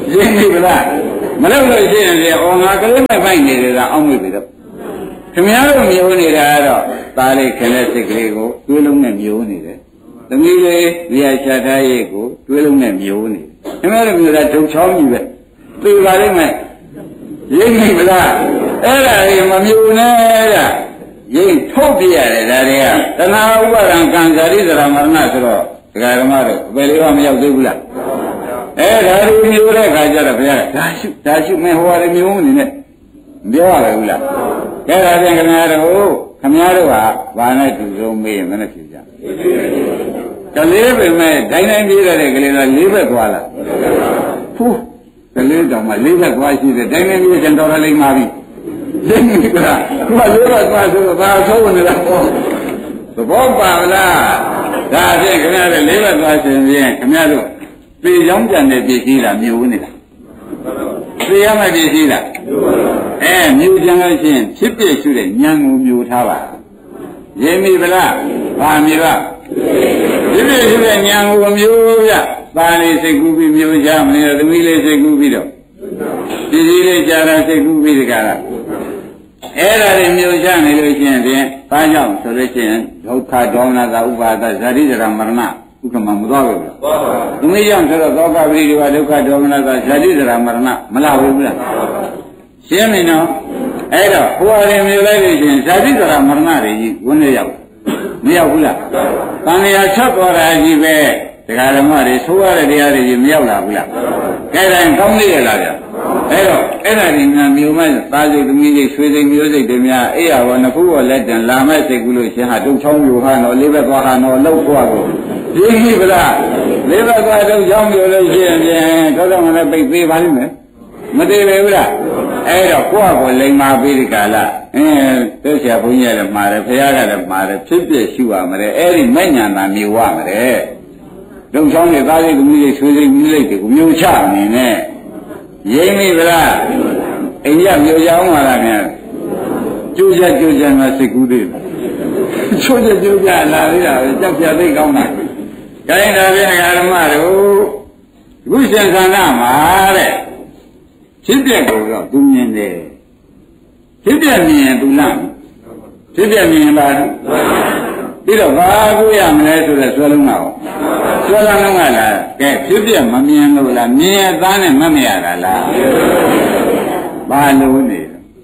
ရှင်းပြီလားမလို့လို့ရှိရင်လေဩငါကလေးမိုက်နေတယ်ကအောင်းမိပြီတော့ခင်ဗျားတို့မျိုးနေတာကတော့သားလေးခင်တဲ့စိတ်ကလေးကိုတွေးလုံးနဲ့မျိုးနေတယ်သမီးလေးဒီဟာရှာထားရေးကိုတွေးလုံးနဲ့မျိုးနေခင်ဗျားတို့မျိုးတာဒုံချောင်းကြီးပဲသိပါလိမ့်မယ်ရိပ်မိမလားအဲ့ဒါကြီးမမျိုးနဲ့တဲ့ရိပ်ထုတ်ပြရတယ်ဒါတွေကတဏှာဥပါဒံကံဇာတိသရမရဏဆိုတော့ဒကာဓမ္မတို့ဘယ်လေးမှမရောက်သေးဘူးလားအဲ့ဒါတွေမျိုးတဲ့ခါကျတော့ဘုရားဒါရှုမင်းဟောရတယ်မျိုးနေနဲ့မပြောရဘူးလားကဲဒါဖြင့်ခင်ဗျားတို့ဟာဘာနဲ့တူဆုံးမေးရင်မနဲ့ဖြစ်ကြကလေးပဲမဲ့ဒိုင်းပြေးရတဲ့ကလေးက၄ဘက်သွားလားဖူးကလေးတောင်မှ၄ဘက်သွားရှိတယ်ဒိုင်းပြေးကျန်တော်ရလိမ့်ပါပြီသိနေကြလားသူက၄ဘက်သွားဆိုတော့ဘာဆုံးနေတာပေါ့သဘောပါလားဒါဖြင့်ခင်ဗျားတို့၄ဘက်သွားရှင်ဖြင့်ခင်ဗျားတို့ပြေကြောင်းကြံတဲ့ပြည်ကြီးလားမြို့နေတာပြေရမယ့်ပြည်ကြီးလားမြို့ကြံလို့ရှိရင်ဖြစ်ပြရှုတဲ့ဉာဏ်ကိုမြို့ထားပါရင်းမိဗလားဗာမြေပါဖြစ်ပြရှုတဲ့ဉာဏ်ကိုမြို့ပြပါဠိစိတ်ကူးပြီးမြို့ချမနေသမီးလေးစိတ်ကူးပြီးတော့ပြည်ကြီးလေးကြာတာစိတ်ကူးပြီးတကားလားအဲ့ဒါတွေမြို့ချနေလို့ရှိရင်ဖြင့်ဘာကြောင့်ဆိုလို့ရှိရင်ဒုက္ခဒေါမနတာဥပါဒဇာတိဇရာမရဏဥက္ကမမသွားဘူးလားသမီးကြောင့်ဆိုတော့သောကပရိဒီဝဒုက္ခဒေါမနတာဇာတိဇရာမရဏမလာဘူးလားရှင်းပြီနော်အဲ့တော့ဟိုအရင်မျိုးလိုက်လို့ရှိရင်ဇာတိဇရာမရဏတွေကြီးဝင်နေရောက်မရောက်ဘူးလားတန်လျာချက်သွားတာကြီးပဲဒကာဓမ္မတွေသိုးရတဲ့တရားတွေကြီးမရောက်လာဘူးလားကဲတိုင်းကောင်းနေရလားဗျအဲ့တော့အဲ့ဒါဒီများမျိုးမဲ့သားစိတ်သမီးစိတ်ဆွေစိတ်မျိုးစိတ်တွေများအေးရဘောနှစ်ခုဘောလက်တန်လာမဲ့စိတ်ကူးလို့ရှင်ဟာဒုတ်ချောင်းမျိုးဟာတော့လေးဘက်သွားဟာတော့လှုပ်သွားကိုရင်းပြီဗလားလေးဘက်သွားဒုတ်ချောင်းမျိုးလို့ရှိရင်တော့တော့လည်းပိတ်ပေးပါလိမ့်မယ်မသေးပဲဘူးလားအဲ့တော့ကိုယ့်အကိုလိမ်မာပြီးဒီကလာတို့ဆရာဘုန်းကြီးလည်းမှားတယ်ဖခင်ကလည်းမှားတယ်ဖြစ်ဖြစ်ရှုရမယ်အဲ့ဒီမဲ့ညာနာမျိုးဝမယ်ဒုံချောင်းတွေသားလေးသမီးလေးဆွေစိတ်မျိုးလေးတွေကိုမျိုးချနေနဲ့ရင်းမိဗလားအိမ်ရမျိုးချောင်းပါလားခင်ဗျကျိုးချက်မှာစိတ်ကူးသေးတယ်ကျိုးချက်လာသေးတာပဲကြောက်ပြသိကောင်းတာခိုင်းတာပြန်ဓမ္မတို့အခုရှင်သန္တာမှာတဲ့ဖြစ်ပြကိုတော့သူမြင်တယ်ဖြစ်ပြမြင်သူလားဖြစ်ပြမြင်ပါလားပြီးတော့ဘာကိုရမလဲဆိုတော့ဆွဲလုံးတော့ဆွဲလုံးကလားကဲဖြစ်ပြမမြင်လို့လားမြင်ရသားနဲ့မမရတာလားဘာလို့နေ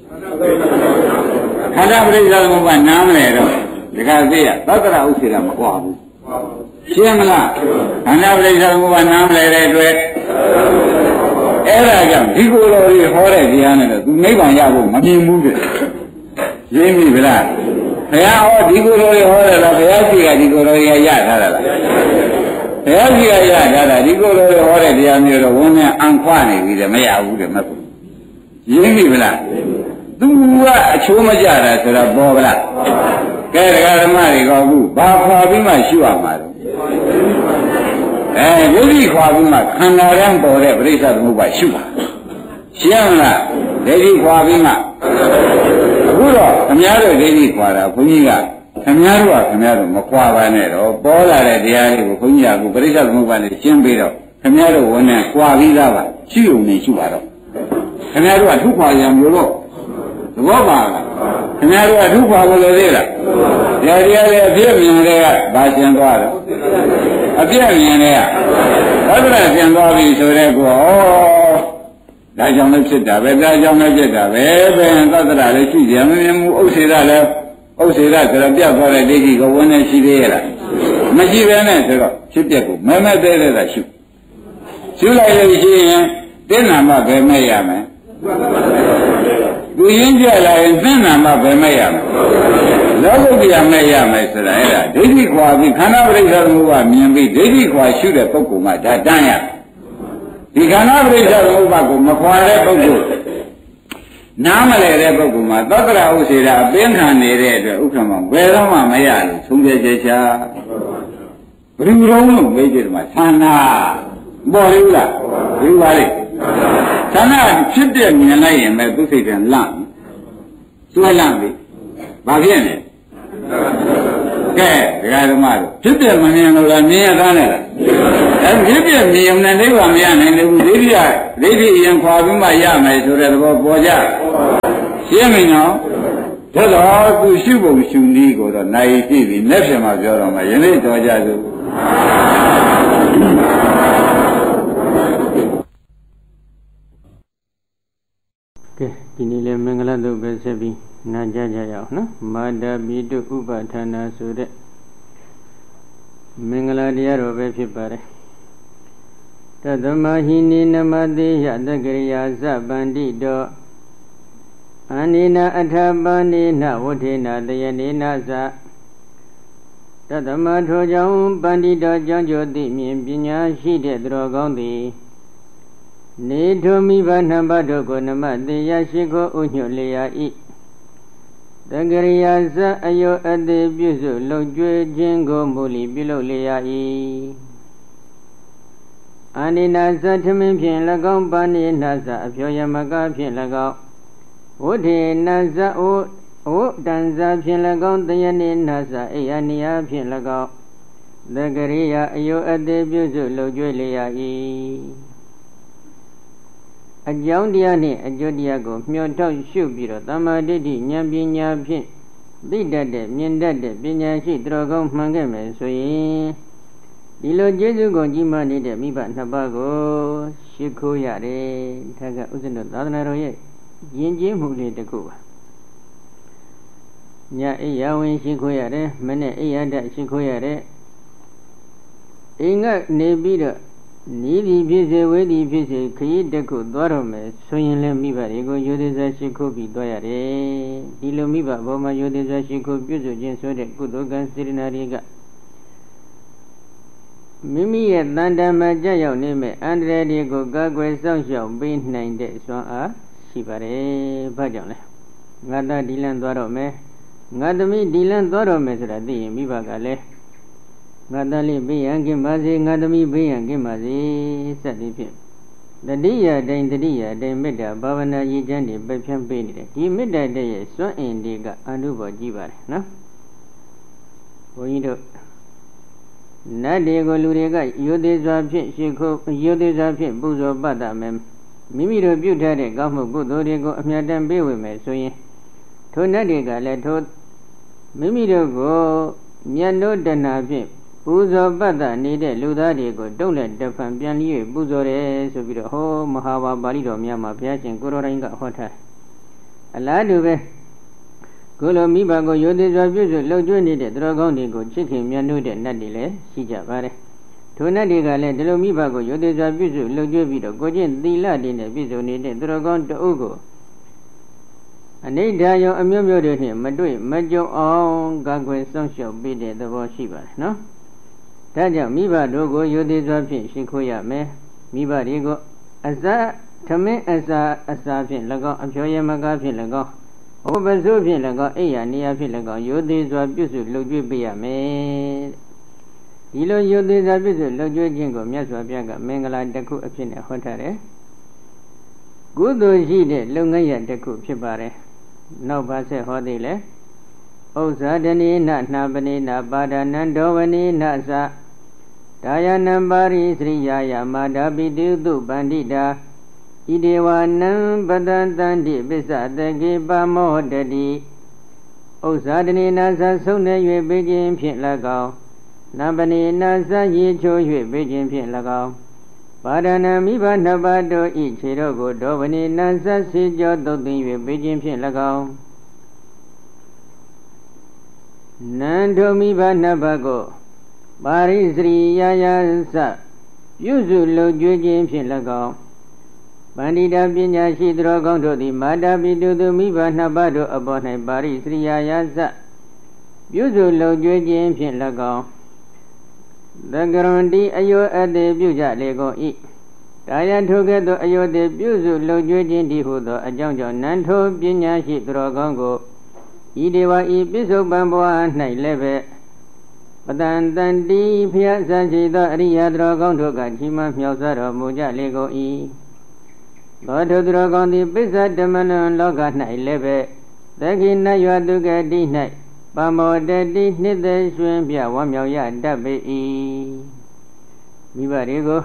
ခန္ဓာပရိစ္ဆေသမုပ္ပါနားမလဲတော့ဒီကသိရသတ္တရဥစ္စေတာမကွာဘူးရှင်းမလားခန္ဓာပရိစ္ဆေသမုပ္ပါနားမလဲတဲ့အတွက်အဲ့ဒါကြောင့်ဒီကိုယ်တော်ကြီးဟောတဲ့တရားနဲ့တော့သူနိဗ္ဗာန်ရဖို့မမြင်ဘူးတဲ့ရင်းပြီဗလားဘုရားဟောဒီကိုယ်တော်ကြီးဟောတယ်လားဘုရားရှိကဒီကိုယ်တော်ကြီးရထားတာလားဘုရားရှိကရထားတာဒီကိုယ်တော်ကြီးဟောတဲ့တရားမျိုးတော့ဝန်းနဲ့အံခွနေပြီတဲ့မရဘူးတဲ့မဟုတ်ဘူးရင်းပြီဗလားသူကအချိုးမကြတာဆိုတာပေါ်ဗလားကဲဒကာဓမ္မတွေကအခုဘာခွာပြီးမှရှုရမှာတော့ယုတ်တိခွာပြီးမှခန္ဓာရန်ပေါ်တဲ့ပရိစ္ဆေသမုပ္ပါရှုပါရှင်းမလားဒိဋ္ဌိခွာပြီးမှအခုတော့ခင်ဗျားတို့ဒိဋ္ဌိခွာတာဘုန်းကြီးကခင်ဗျားတို့မခွာပါနဲ့တော့ပေါ်လာတဲ့တရားလေးကိုဘုန်းကြီးကပရိစ္ဆေသမုပ္ပါနဲ့ရှင်းပြီးတော့ခင်ဗျားတို့ဝန်နဲ့ခွာပြီးသားပါရှုုံနေရှုပါတော့ခင်ဗျားတို့ကထုခွာရံမျိုးတော့သဘောပါလားခင်ဗျားတို့ကထုခွာလို့လေသေးလားတရားလေးအပြည့်မြင်တဲ့ကဘာရှင်းသွားတော့အပြည့်မြင်တဲ့ကသတ္တရပြန်သွားပြီဆိုတဲ့ကောဒါကြောင့်လည်းဖြစ်တာပဲဒါကြောင့်လည်းဖြစ်တာပဲဘယ်သတ္တရလည်းရှိကြမမြင်ဘူးဥစ္စေရလည်းဥစ္စေရဆိုတော့ပြတ်သွားတဲ့ဒိဋ္ဌိကဝန်းနေရှိသေးရဲ့လားမရှိပဲနဲ့ဆိုတော့ဖြစ်ပြက်ကိုမဲမဲသေးသေးတာရှုလိုက်လို့ရှိရင်တင်းနာမပဲမဲ့ရမယ်သူရင်းကြလာရင်တင်းနာမပဲမဲ့ရမယ်လောကုတ္တရာမဲ့ရမယ်ဆိုတာအဲ့ဒါဒိဋ္ဌိခွာပြီးခန္ဓာပရိစ္ဆေသမုပ္ပါမြင်ပြီးဒိဋ္ဌိခွာရှုတဲ့ပုဂ္ဂိုလ်မှဒါတန်းရဒီခန္ဓာပရိစ္ဆေသမုပ္ပါကိုမခွာတဲ့ပုဂ္ဂိုလ်နားမလဲတဲ့ပုဂ္ဂိုလ်မှာသတ္တရဥစ္စေတာအပင်းခံနေတဲ့အတွက်ဥက္ကမဘယ်တော့မှမရလို့သုံးပြချက်ချာဘယ်လိုလုံးလို့မေးကြတယ်မှာသန္နာပေါ်လို့လားဘယ်ပါလဲသန္နာဖြစ်တဲ့မြင်လိုက်ရင်ပဲသူစိတ်ကလန့်စွဲလန့်ပြီဘာဖြစ်လဲကဲဒကာဓမ္မတို့ဖြစ်ပြမမြင်လို့လားမြင်ရသားနဲ့လားအဲဖြစ်ပြမြင်နေလေးပါမရနိုင်ဘူးဒိဋ္ဌိရင်ခွာပြီးမှရမယ်ဆိုတဲ့သဘောပေါ်ကြရှင်းပြီနော်ဒါတော့သူရှုပုံရှုနည်းကိုတော့နိုင်ကြည့်ပြီးလက်ဖြင့်မှပြောတော့မှယနေ့တော်ကြစို့ကဲဒီနေ့လည်းမင်္ဂလာတုတ်ပဲဆက်ပြီးနာကြကြရအောင်နော်မာတာပိတုဥပဌာနာဆိုတဲ့မင်္ဂလာတရားတော်ပဲဖြစ်ပါတယ်တသမဟိနိနမတိယတကရိယာသဗန္တိတောအနိနာအထပန္နိနဝဋ္ဌေနတယနေနာသတသမထိုကြောင့်ပန္တိတောကြောင့်ကျိုးသိမြင်ပညာရှိတဲ့သူတော်ကောင်းသည်နေထုမိဘနှစ်ပါးတို့ကိုနမတိယရှိခိုးဥညွတ်လျာဤတကရိယာသအယောအသေးပြုစုလုံကျွေးခြင်းကိုမူလီပြုလုပ်လျာဤအနိနာသထမင်းဖြင့်၎င်းပန္နိနာသအဖြောယမကဖြင့်၎င်းဝဋ္ဌေနာဇဝတံဇဖြင့်၎င်းတယနေနာဇအိယနိယဖြင့်၎င်းသကရိယာအယောအသေးပြုစုလုံကျွေးလျာ၏အကြောင်းတရားနှင့်အကျိုးတရားကိုမျှော်ထောက်ရှုပြီးတော့သမ္မာဒိဋ္ဌိဉာဏ်ပညာဖြင့်သိတတ်တဲ့မြင်တတ်တဲ့ပညာရှိသူတော်ကောင်းမှန်ခဲ့မယ်ဆိုရင်ဒီလိုကျေးဇူးကိုကြီးမားနေတဲ့မိဘနှစ်ပါးကိုရှိခိုးရတယ်ဒါကဥစ္စနသာသနာတော်ရဲ့ယဉ်ကျေးမှုလေးတစ်ခုပါညအိယာဝင်ရှိခိုးရတယ်မနေ့အိယာတက်ရှိခိုးရတယ်အိမ်ကနေပြီးတော့နီးသည်ဖြစ်စေဝေးသည်ဖြစ်စေခရီးတစ်ခုသွားတော့မယ်ဆိုရင်လည်းမိဘတွေကိုယောသေးစွာရှိခိုးပြီးသွားရတယ်ဒီလိုမိဘဘောမှာယောသေးစွာရှိခိုးပြုစုခြင်းဆိုတဲ့ကုသိုလ်ကံစေတနာတွေကမိမိရဲ့တန်တမှာကြောက်ရောက်နေမဲ့အန္တရာယ်တွေကိုကာကွယ်စောင့်ရှောက်ပေးနိုင်တဲ့စွမ်းအားရှိပါတယ်။ဘာကြောင့်လဲ။ငါသားဒီလန်းသွားတော့မယ်။ငါသမီးဒီလန်းသွားတော့မယ်ဆိုတာသိရင်မိဘကလည်းငါသားလေးဘေးရန်ကင်းပါစေငါသမီးဘေးရန်ကင်းပါစေစသည်ဖြင့်တတိယတိုင်းမေတ္တာဘာဝနာရည်ချမ်းတွေပဲဖြန့်ပေးနေတယ်။ဒီမေတ္တာတဲ့ရဲ့စွမ်းအင်တွေကအနုဘောကြီးပါတယ်နော်။ဘုန်းကြီးတို့နတ်တွေကိုလူတွေကယောသေးစွာဖြင့်ရှိခိုးယောသေးစွာဖြင့်ပူဇော်ပတ်တာမယ်မိမိတို့ပြုထားတဲ့ကောင်းမှုကုသိုလ်တွေကိုအမြတ်တမ်းပေးဝေမယ်ဆိုရင်ထိုနတ်တွေကလည်းထိုမိမိတို့ကိုမြတ်တို့တဏှာဖြင့်ပူဇော်ပတ်တာနေတဲ့လူသားတွေကိုတုံ့လက်တဖန်ပြန်ပြီးပူဇော်တယ်ဆိုပြီးတော့ဟောမဟာပါဠိတော်များမှာဘုရားရှင်ကိုရောတိုင်းကဟောထားအလားတူပဲကိုလိုမိဘကိုယောသေးစွာပြုစုလှုပ်ကျွေးနေတဲ့သူတော်ကောင်းတွေကိုချစ်ခင်မြတ်နိုးတဲ့နတ်တွေလည်းရှိကြပါတယ်ထိုနတ်တွေကလည်းဒီလိုမိဘကိုယောသေးစွာပြုစုလှုပ်ကျွေးပြီးတော့ကိုချင်းသီလတည်နဲ့ပြည့်စုံနေတဲ့သူတော်ကောင်းတအုပ်ကိုအနိဋ္ဌာယောအမျိုးမျိုးတွေနဲ့မတွေ့မကြုံအောင်ကာကွယ်စောင့်ရှောက်ပေးတဲ့သဘောရှိပါတယ်နော်ဒါကြောင့်မိဘတို့ကိုယောသေးစွာဖြင့်ရှိခိုးရမယ်မိဘတွေကိုအစာထမင်းအစာဖြင့်၎င်းအဖြောယမကဖြင့်၎င်းဟောပစိုးဖြင့်၎င်းအိယာနေရာဖြင့်၎င်းယောသေးစွာပြုစုလှုပ်ကျွေးပေးရမယ်ဒီလိုယောသေးစွာပြုစုလှုပ်ကျွေးခြင်းကိုမြတ်စွာဘုရားကမင်္ဂလာတစ်ခုအဖြစ်နဲ့ဟောထားတယ်ကုသိုလ်ရှိတဲ့လုပ်ငန်းရတစ်ခုဖြစ်ပါတယ်နောက်ပါဆက်ဟောသေးလဲဥစ္စာဒနေနနာပနေနပါဒနံဒောဝနေနသဒါယနံပါရိသရိယာယမာဒပိတုတုပန္တိတာဣဒေဝနံပတံတန္တိပစ္စတကေပမောတတိဥစ္စာဒနေနသဆုံးနေ၍ပေးခြင်းဖြင့်၎င်းနံပနေနသရေချိုး၍ပေးခြင်းဖြင့်၎င်းပါဒနာမိဘနှစ်ပါးတို့ဤခြေတော်ကိုဒောဝနေနံသစေကြောသုတ်သိ၍ပေးခြင်းဖြင့်၎င်းနန္ဒုမိဘနှစ်ပါးကိုပါရိစရိယာယသပြုစုလှုပ်ကျွေးခြင်းဖြင့်၎င်းပန္တိတာပညာရှိသူတော်ကောင်းတို့သည်မာတာပိတုသူမိဘနှစ်ပါးတို့အပေါ်၌ပါရိစရိယာယသပြုစုလှုပ်ကျွေးခြင်းဖြင့်၎င်းသကရွန်တိအယောအသေးပြုကြလေကုန်၏ဒါယထိုကဲ့သို့အယောသေးပြုစုလှုပ်ကျွေးခြင်းတည်းဟုသောအကြောင်းကြောင့်နန္ထိုပညာရှိသူတော်ကောင်းကိုဤဒေဝဤပစ္စုပန်ဘဝ၌လည်းပဲပတန်တန်တိဖျားဆန်းရှိသောအရိယာသူတော်ကောင်းတို့ကချီးမွမ်းမြောက်စွာတော်မူကြလေကုန်၏သောထိုသူတော်ကောင်းသည်ပစ္ဆဓမ္မနံလောက၌လည်းပဲသက္ခိနရွာတုကတိ၌ပမောတတိနှစ်သက်ရွှင်ပြဝမ်းမြောက်ရတတ်ပေ၏မိဘတွေကို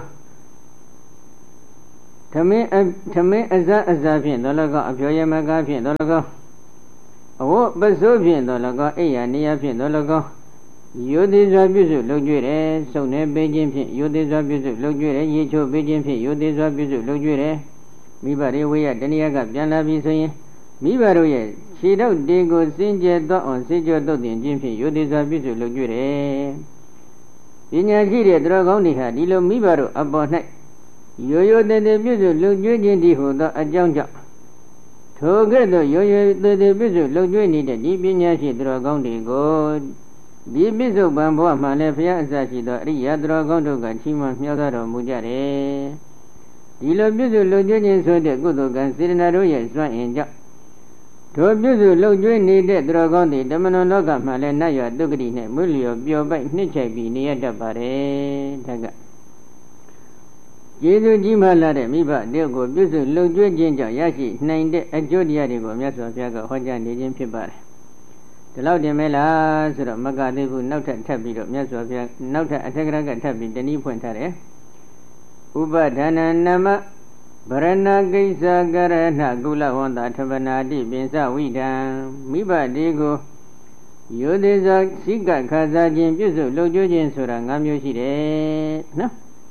ထမင်းအစအစဖြင့်တော်၎င်းအဖျော်ရမကားဖြင့်တော်၎င်းအဝတ်ပစိုးဖြင့်တော်၎င်းအိယာနေရဖြင့်တော်၎င်းယောသေးစွာပြုစုလုပ်ကြွတယ်စုံနေပေးခြင်းဖြင့်ယောသေးစွာပြုစုလုပ်ကြွတယ်ရေချိုးပေးခြင်းဖြင့်ယောသေးစွာပြုစုလုပ်ကြွတယ်မိဘတွေဝေးရတဏှာကပြန်လာပြီဆိုရင်မိဘတို့ရဲ့ခြေထောက်တွေကိုစင်ကြယ်သောအောင်စေကြောတုတ်တင်ခြင်းဖြင့်ယောသေးစွာပြုစုလုပ်ကြွတယ်ပညာရှိတဲ့သူတော်ကောင်းတွေဟာဒီလိုမိဘတို့အပေါ်၌ရိုးရိုးတည်တည်ပြုစုလုပ်ကြွခြင်းဒီဟုသောအကြောင်းကြောင့်ထိုကဲ့သို့ရိုးရိုးတည်တည်ပြုစုလုပ်ကြွနေတဲ့ဒီပညာရှိသူတော်ကောင်းတွေကိုဒီပြစ္ဆုတ်ပံဘဝမှာလည်းဘုရားအစရှိသောအရိယာသူတော်ကောင်းတို့ကချီးမွမ်းမြောက်တော်မူကြတယ်ဒီလိုပြစ္ဆုတ်လုပ်ကြွခြင်းဆိုတဲ့ကုသိုလ်ကံစေတနာတို့ရဲ့စွမ်းအင်ကြောင့်ထိုပြစ္ဆုတ်လုပ်ကြွနေတဲ့သူတော်ကောင်းတွေဓမ္မနုလောကမှာလည်းနတ်ရွာဒုက္ခတိနဲ့မွေးလျော်ပျော်ပိုက်နှစ်ချိုက်ပြီးနေရတတ်ပါတယ်ဒါကကျေးဇူးကြီးမားလာတဲ့မိဘတို့ကိုပြစ္ဆုတ်လုပ်ကြွခြင်းကြောင့်ရရှိနိုင်တဲ့အကျိုးတရားတွေကိုမြတ်စွာဘုရားကဟောကြားနေခြင်းဖြစ်ပါတယ်ဒီလောက်တင်မဲလားဆိုတော့မကသေးဘူးနောက်ထပ်ထပ်ပြီးတော့မြတ်စွာဘုရားနောက်ထပ်အထက်ကရကထပ်ပြီးတနည်းဖွင့်ထားတယ်ဥပဒနာနမဗရဏကိစ္စကရဏကုလဝန္တာထဗနာတိပင်စဝိဒံမိဘတွေကိုယောသေးစွာစိကခါစားခြင်းပြုစုလုပ်ကြွခြင်းဆိုတာ၅မျိုးရှိတယ်နော်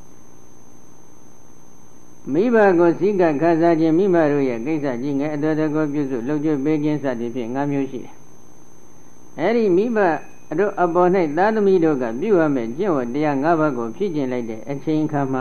မိဘကိုစိကခါစားခြင်းမိဘတို့ရဲ့ကိစ္စကြီးငယ်အတော်တကောပြုစုလုပ်ကြွပေးခြင်းစသည်ဖြင့်၅မျိုးရှိတယ်အဲ့ဒီမိဘတို့အပေါ်၌သားသမီးတို့ကပြုရမယ်ကျင့်ဝတ်တရား၅ပါးကိုဖြည့်ကျင့်လိုက်တဲ့အချိန်ခါမှာ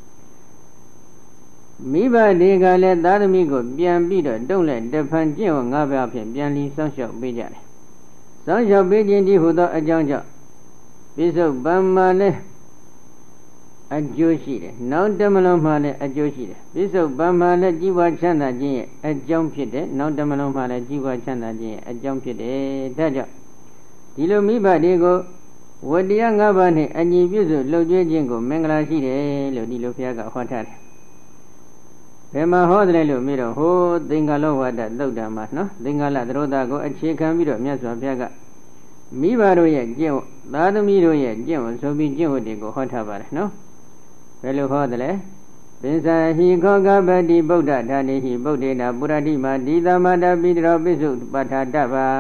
မိဘတွေကလည်းသားသမီးကိုပြန်ပြီးတော့တုံးလက်တဖန်ကျင့်ဝတ်၅ပါးဖြင့်ပြန်လီစောင့်ရှောက်ပေးကြတယ်။စောင့်ရှောက်ပေးခြင်းဒီဟူသောအကြောင်းကြောင့်ပိစုပံမှာလည်းအကျိုးရှိတယ်။နောက်တမလုံးမှာလည်းအကျိုးရှိတယ်။ပိစုပံမှာလည်းကြီးပွားချမ်းသာခြင်းရဲ့အကြောင်းဖြစ်တယ်။နောက်တမလုံးမှာလည်းကြီးပွားချမ်းသာခြင်းရဲ့အကြောင်းဖြစ်တယ်။ဒါကြောင့်ဒီလိုမိဘတွေကိုဝတ္တရား၅ပါးနဲ့အညီပြုစုလုပ်ကြွခြင်းကိုမင်္ဂလာရှိတယ်လို့ဒီလိုဘုရားကဟောထားတယ်ဘယ်မှာဟောတယ်လို့မေးတော့ဟိုသင်္ကာလောဝတ္တသုတ်တံမှာနော်သင်္ကာလသရောတာကိုအခြေခံပြီးတော့မြတ်စွာဘုရားကမိဘတို့ရဲ့ကျင့်ဝတ်သားသမီးတို့ရဲ့ကျင့်ဝတ်ဆိုပြီးကျင့်ဝတ်တွေကိုဟောထားပါတယ်နော်ဘယ်လိုဟောတယ်လဲပင်စာဟိခောကပတိဗုဒ္ဓဓာတိဟိဗုဒ္ဓေနာပုရတိမာဒီသမတပိတရောပိစုပဋ္ဌာတ္ဗာ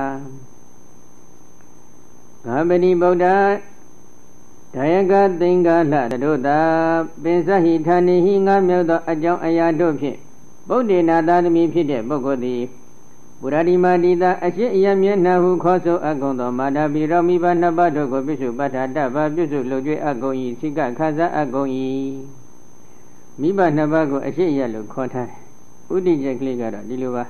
ဂပတိဗုဒ္ဓဒါယကသင်္ကာလသရောတာပင်စာဟိဌာနိဟိငါမြောက်သောအကြောင်းအရာတို့ဖြင့်ဗုဒ္ဓေနာသာသမီဖြစ်တဲ့ပုဂ္ဂိုလ်သည်ပုရတိမာတိတာအရှိအယမျက်နှာဟုခေါ်ဆိုအပ်ကုန်သောမာတာပိရောမိဘနှစ်ပါးတို့ကိုပြစ္ဆုပဋ္ဌာတ္တဗာပြစ္ဆုလုပ်ကြွအပ်ကုန်၏စိကခါစားအပ်ကုန်၏မိဘနှစ်ပါးကိုအရှိအယလို့ခေါ်ထားတယ်ဥဒိကျက်ကလေးကတော့ဒီလိုပါ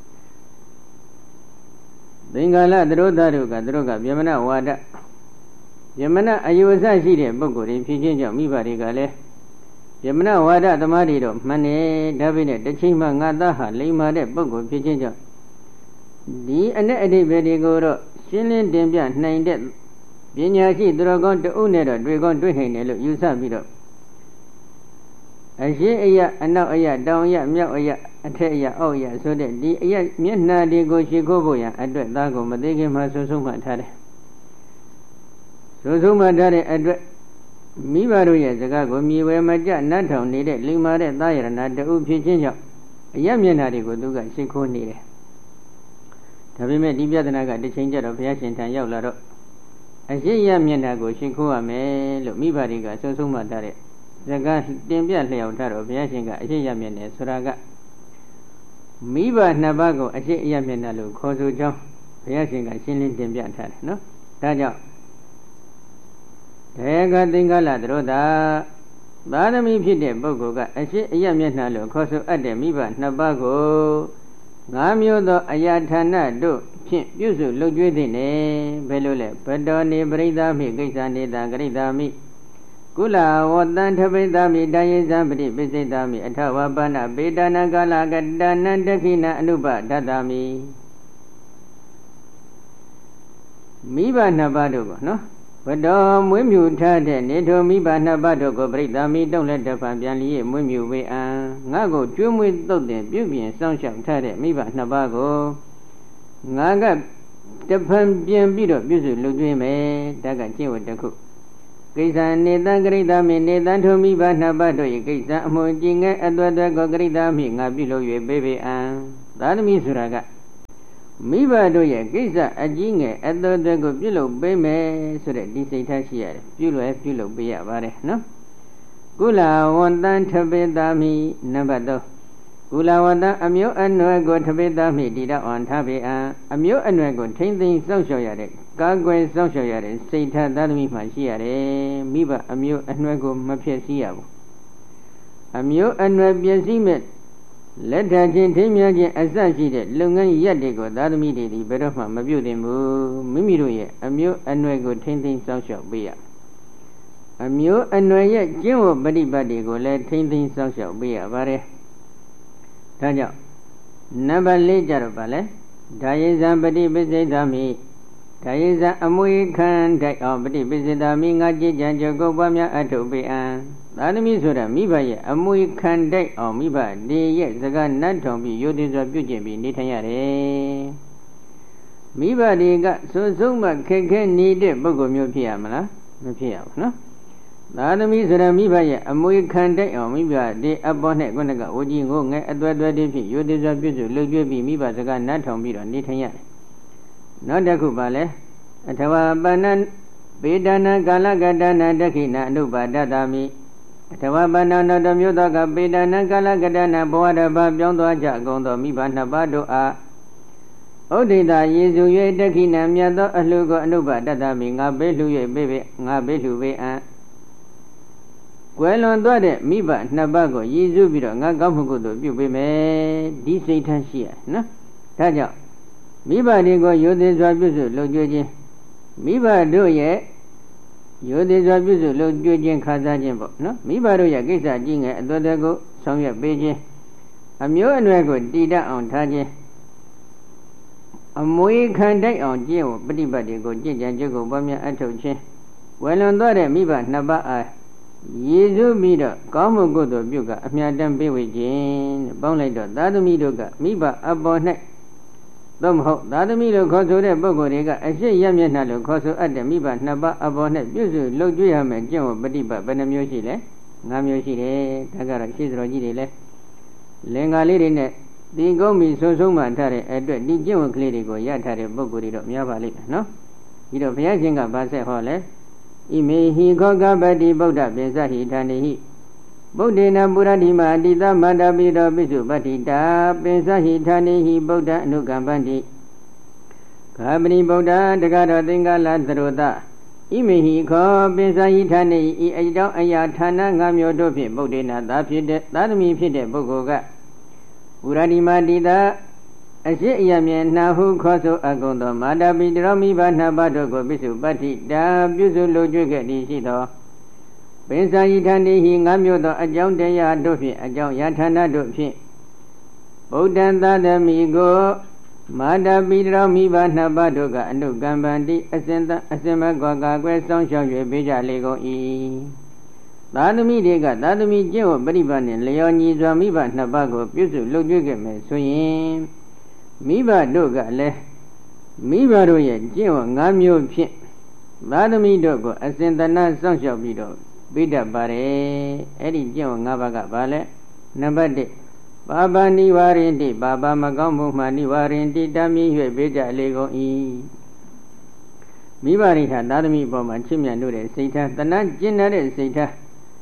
သင်္ကာလသရောတာတို့ကသူတို့ကဗျမနဝါဒဗျမနအယူအဆရှိတဲ့ပုဂ္ဂိုလ်တွေဖြစ်ခြင်းကြောင့်မိဘတွေကလည်းဗျမနဝါဒသမားတွေတော့မှန်တယ်ဒါပေမဲ့တစ်ချိန်မှငါသားဟာလိမ္မာတဲ့ပုဂ္ဂိုလ်ဖြစ်ခြင်းကြောင့်ဒီအ내အဓိပ္ပာယ်တွေကိုတော့ရှင်းလင်းတင်ပြနိုင်တဲ့ပညာရှိသူတော်ကောင်းတဦးနဲ့တော့တွေ့ကောင်းတွေ့နိုင်တယ်လို့ယူဆပြီးတော့အရှိအယအနောက်အယတောင်အယမြောက်အယအထက်အယအောက်အယဆိုတဲ့ဒီအယမျက်နှာတွေကိုရှင်းခိုးဖို့ရန်အတွက်သားကိုမသိခင်မှဆွဆုံးမှထားတယ်ဆွဆုံးမှထားတဲ့အတွက်မိဘတို့ရဲ့စကားကိုမြေဝဲမကြနတ်ထောင်နေတဲ့လိမ္မာတဲ့သားရဏတဦးဖြစ်ခြင်းကြောင့်အယမျက်နှာတွေကိုသူကရှင်းခိုးနေတယ်ဒါပေမဲ့ဒီပြဿနာကတစ်ချိန်ကျတော့ဘုရားရှင်ထံရောက်လာတော့အရှိယမျက်နှာကိုရှင်းခိုးရမယ်လို့မိဘတွေကဆွဆုံးမှထားတဲ့စကားတင်ပြလျှောက်ထားတော့ဘုရားရှင်ကအရှိယမျက်နှာဆိုတာကမိဘနှစ်ပါးကိုအရှိယမျက်နှာလို့ခေါ်ဆိုကြောင်းဘုရားရှင်ကရှင်းလင်းတင်ပြထားတယ်နော်ဒါကြောင့်ဒေကသင်္ကာလသရောတာသာသမီဖြစ်တဲ့ပုဂ္ဂိုလ်ကအရှိယမျက်နှာလို့ခေါ်ဆိုအပ်တဲ့မိဘနှစ်ပါးကိုငါးမျိုးသောအရာဌာနတို့ဖြင့်ပြုစုလုပ်ကြွေးသင့်တယ်ဘယ်လိုလဲဘတောနေပရိသမိကိစ္စနေတာဂရိတာမိကုလဝတံထပိသမိတယေဇံပတိပိစိတမိအထဝပနပေတနာကာလကတနံတခိနအနုပဒတ္တမိမိဘနှစ်ပါးတို့ကိုနော်ဘတော်မွေးမြူထားတဲ့နေထိုမိဘနှစ်ပါးတို့ကိုပရိသမိတုံးလက်တဖန်ပြန်လျက်မွေးမြူဝေအံငါကိုကျွေးမွေးသုတ်တင်ပြုပြင်စောင့်ရှောက်ထားတဲ့မိဘနှစ်ပါးကိုငါကတဖန်ပြန်ပြီးတော့ပြုစုလုပ်ကျွေးမယ်ဒါကကျင့်ဝတ်တစ်ခုကိစ္စနေတံဂရိတာမိနေတံထုံမိဘနှစ်ပါးတို့၏ကိစ္စအမှုကြည်ငဲအသွက်သွက်ကိုဂရိတာမိငါပြုလုပ်၍ပေးပေအံသာသမီဆိုတာကမိဘတို့ရဲ့ကိစ္စအကြီးငယ်အသွက်သွက်ကိုပြုလုပ်ပေးမယ်ဆိုတဲ့ဒီစိတ်ထားရှိရတယ်ပြုလုပ်ပေးရပါတယ်နော်ကုလဝန္တံထပေတာမိနံပါတ်3ကုလဝတ္တအမျိုးအနွယ်ကိုထပိတမိတိတော်အောင်ထားပေအံအမျိုးအနွယ်ကိုထိမ့်သိမ်းစောင့်ရှောက်ရတဲ့ကာကွယ်စောင့်ရှောက်ရတဲ့စိတ်ထားသာသမီမှရှိရတယ်မိဘအမျိုးအနွယ်ကိုမဖြစ်စည်းရဘူးအမျိုးအနွယ်ပြည့်စည်မဲ့လက်ထချင်းထိမြချင်းအစရှိတဲ့လုပ်ငန်းရက်တွေကိုသာသမီတွေဒီဘယ်တော့မှမပြုတ်သင့်ဘူးမိမိတို့ရဲ့အမျိုးအနွယ်ကိုထိမ့်သိမ်းစောင့်ရှောက်ပေးရအမျိုးအနွယ်ရဲ့ကျင့်ဝတ်ပฏิပတ်တွေကိုလည်းထိမ့်သိမ်းစောင့်ရှောက်ပေးရပါတယ်ဒါကြောင့်နံပါတ်4ကြတော့ဗာလဲဒါယေဇံပฏิပိစိတာမိဒါယေဇံအမွေခံတိုက်အောင်ပฏิပိစိတာမိငါကြည်ကြံကြုတ်ကိုပွားများအထုပ်ပေအံသာသမီဆိုတာမိဘရဲ့အမွေခံတိုက်အောင်မိဘဒီရဲ့စကားနတ်ထုံပြီးရိုသေစွာပြုကျင့်ပြီးနေထိုင်ရတယ်မိဘတွေကစိုးစုံမှခက်ခဲနေတဲ့ပုဂ္ဂိုလ်မျိုးဖြစ်ရမလားမဖြစ်ရဘူးနော်သာသမီဆိုရမိဘရဲ့အမွေခံတိုက်အောင်မိဘဒီအပေါ်နဲ့ခုနကဝကြီးငိုငဲအသွဲသွဲတည်းဖြစ်ရိုသေစွာပြုစုလှုပ်ကြွပြီးမိဘစကားနတ်ထောင်ပြီးတော့နေထိုင်ရတယ်နောက်တစ်ခုပါလဲအထဝပဏ္ဏပေဒနာကာလကတနာဒက္ခိဏအနုပါဒတာမိအထဝပဏ္ဏနောတမျိုးသောကပေဒနာကာလကတနာဘဝတဘာပြောင်းသွားကြအကုန်သောမိဘနှစ်ပါးတို့အားဥဒိတာယေစု၍ဒက္ခိဏမြတ်သောအလှကိုအနုပါဒတာမိငါပေးလှူ၍ပေးပေငါပေးလှူပေအံကွယ်လွန်သွားတဲ့မိဘနှစ်ပါးကိုရည်စူးပြီးတော့ငါကောင်းမှုကုသိုလ်ပြုပေးမယ်ဒီစိတ်ထားရှိရနော်ဒါကြောင့်မိဘတွေကိုရိုသေစွာပြုစုလုပ်ကြွခြင်းမိဘတို့ရဲ့ရိုသေစွာပြုစုလုပ်ကြွခြင်းခါစားခြင်းပေါ့နော်မိဘတို့ရဲ့ကိစ္စကြီးငယ်အသွက်သွက်ကိုဆောင်ရွက်ပေးခြင်းအမျိုးအနွယ်ကိုတည်တတ်အောင်ထားခြင်းအမွေခံတိုက်အောင်ကျင့်ဝတ်ပฏิပတ်တွေကိုကြင်ကြံကြုတ်ကိုပွားများအထောက်ခြင်းဝယ်လွန်သွားတဲ့မိဘနှစ်ပါးအားယေရှုပြီးတော့ကောင်းမှုကုသိုလ်ပြုကအမြတ်တမ်းပေးဝေခြင်းတဲ့ပေါင်းလိုက်တော့သာသမီတို့ကမိဘအပေါ်၌သို့မဟုတ်သာသမီတို့ခေါ်ဆိုတဲ့ပုဂ္ဂိုလ်တွေကအရှိရမျက်နှာလို့ခေါ်ဆိုအပ်တဲ့မိဘနှစ်ပါးအပေါ်၌ပြုစုလုပ်ကြွရမယ်ကျင့်ဝတ်ပฏิပတ်ဘယ်နှမျိုးရှိလဲ5မျိုးရှိတယ်ဒါကတော့ရှင်းစတော်ကြီးတွေလဲလင်္ကာလေးတွေနဲ့ဒီကုန်းပြီးဆုံးဆုံးမှထားတဲ့အတွက်ဒီကျင့်ဝတ်ကလေးတွေကိုရထားတဲ့ပုဂ္ဂိုလ်တွေတော့များပါလိမ့်မယ်နော်ဒီတော့ဘုရားရှင်ကဗာဆက်ဟောလဲဣမေဟိခောကပတိဗုဒ္ဓပိစဟိဌာနေဟိဗုဒ္ဓေနပုရတိမအတိသမန္တပိတောပိစုပတ္တိတာပိစဟိဌာနေဟိဗုဒ္ဓအနုကမ္ပန္တိခာပတိဗုဒ္ဓတက္ကတော်သင်္ကာလသရောတဣမေဟိခောပိစဟိဌာနေဤအကြောင်းအရာဌာန5မျိုးတို့ဖြင့်ဗုဒ္ဓေနသာဖြစ်တဲ့သာသမီဖြစ်တဲ့ပုဂ္ဂိုလ်ကပုရတိမအတိတာအရှိအယမြဲနှာဟုခေါ်ဆိုအကုန်သောမာတာပိတရောမိဘနှစ်ပါးတို့ကိုပိစုပတ္တိတာပြုစုလုပ်ကြွခဲ့သည်ရှိသောပိစာယိဌာနေဟိ5မျိုးသောအကြောင်းတရားတို့ဖြင့်အကြောင်းယထာဏတို့ဖြင့်ဗုဒ္ဓံသာသမီကိုမာတာပိတရောမိဘနှစ်ပါးတို့ကအနုကမ္ပန္တိအစင်မကောကာကွယ်ဆောင်ရှောက်၍ပေးကြလေကုန်၏သာသမီတွေကသာသမီကျင့်ဝတ်ပရိပတ်နှင့်လျော်ညီစွာမိဘနှစ်ပါးကိုပြုစုလုပ်ကြွခဲ့မယ်ဆိုရင်မိဘတို့ကလည်းမိဘတို့ရဲ့ကျင့်ဝတ်5မျိုးဖြင့်သာသမီတို့ကိုအစဉ်တနာစောင့်ရှောက်ပြီးတော့ပေးတတ်ပါတယ်အဲ့ဒီကျင့်ဝတ်5ပါးကဘာလဲနံပါတ်1ပါပနိဝရင်းတိပါပမကောင်းမှုမှနိဝရင်းတိတမ်းမြ၍ပေးကြလေကုန်၏မိဘရိဟာသာသမီပေါ်မှာချစ်မြတ်လို့တဲ့စိတ်ထားတနာကျင့်တဲ့စိတ်ထား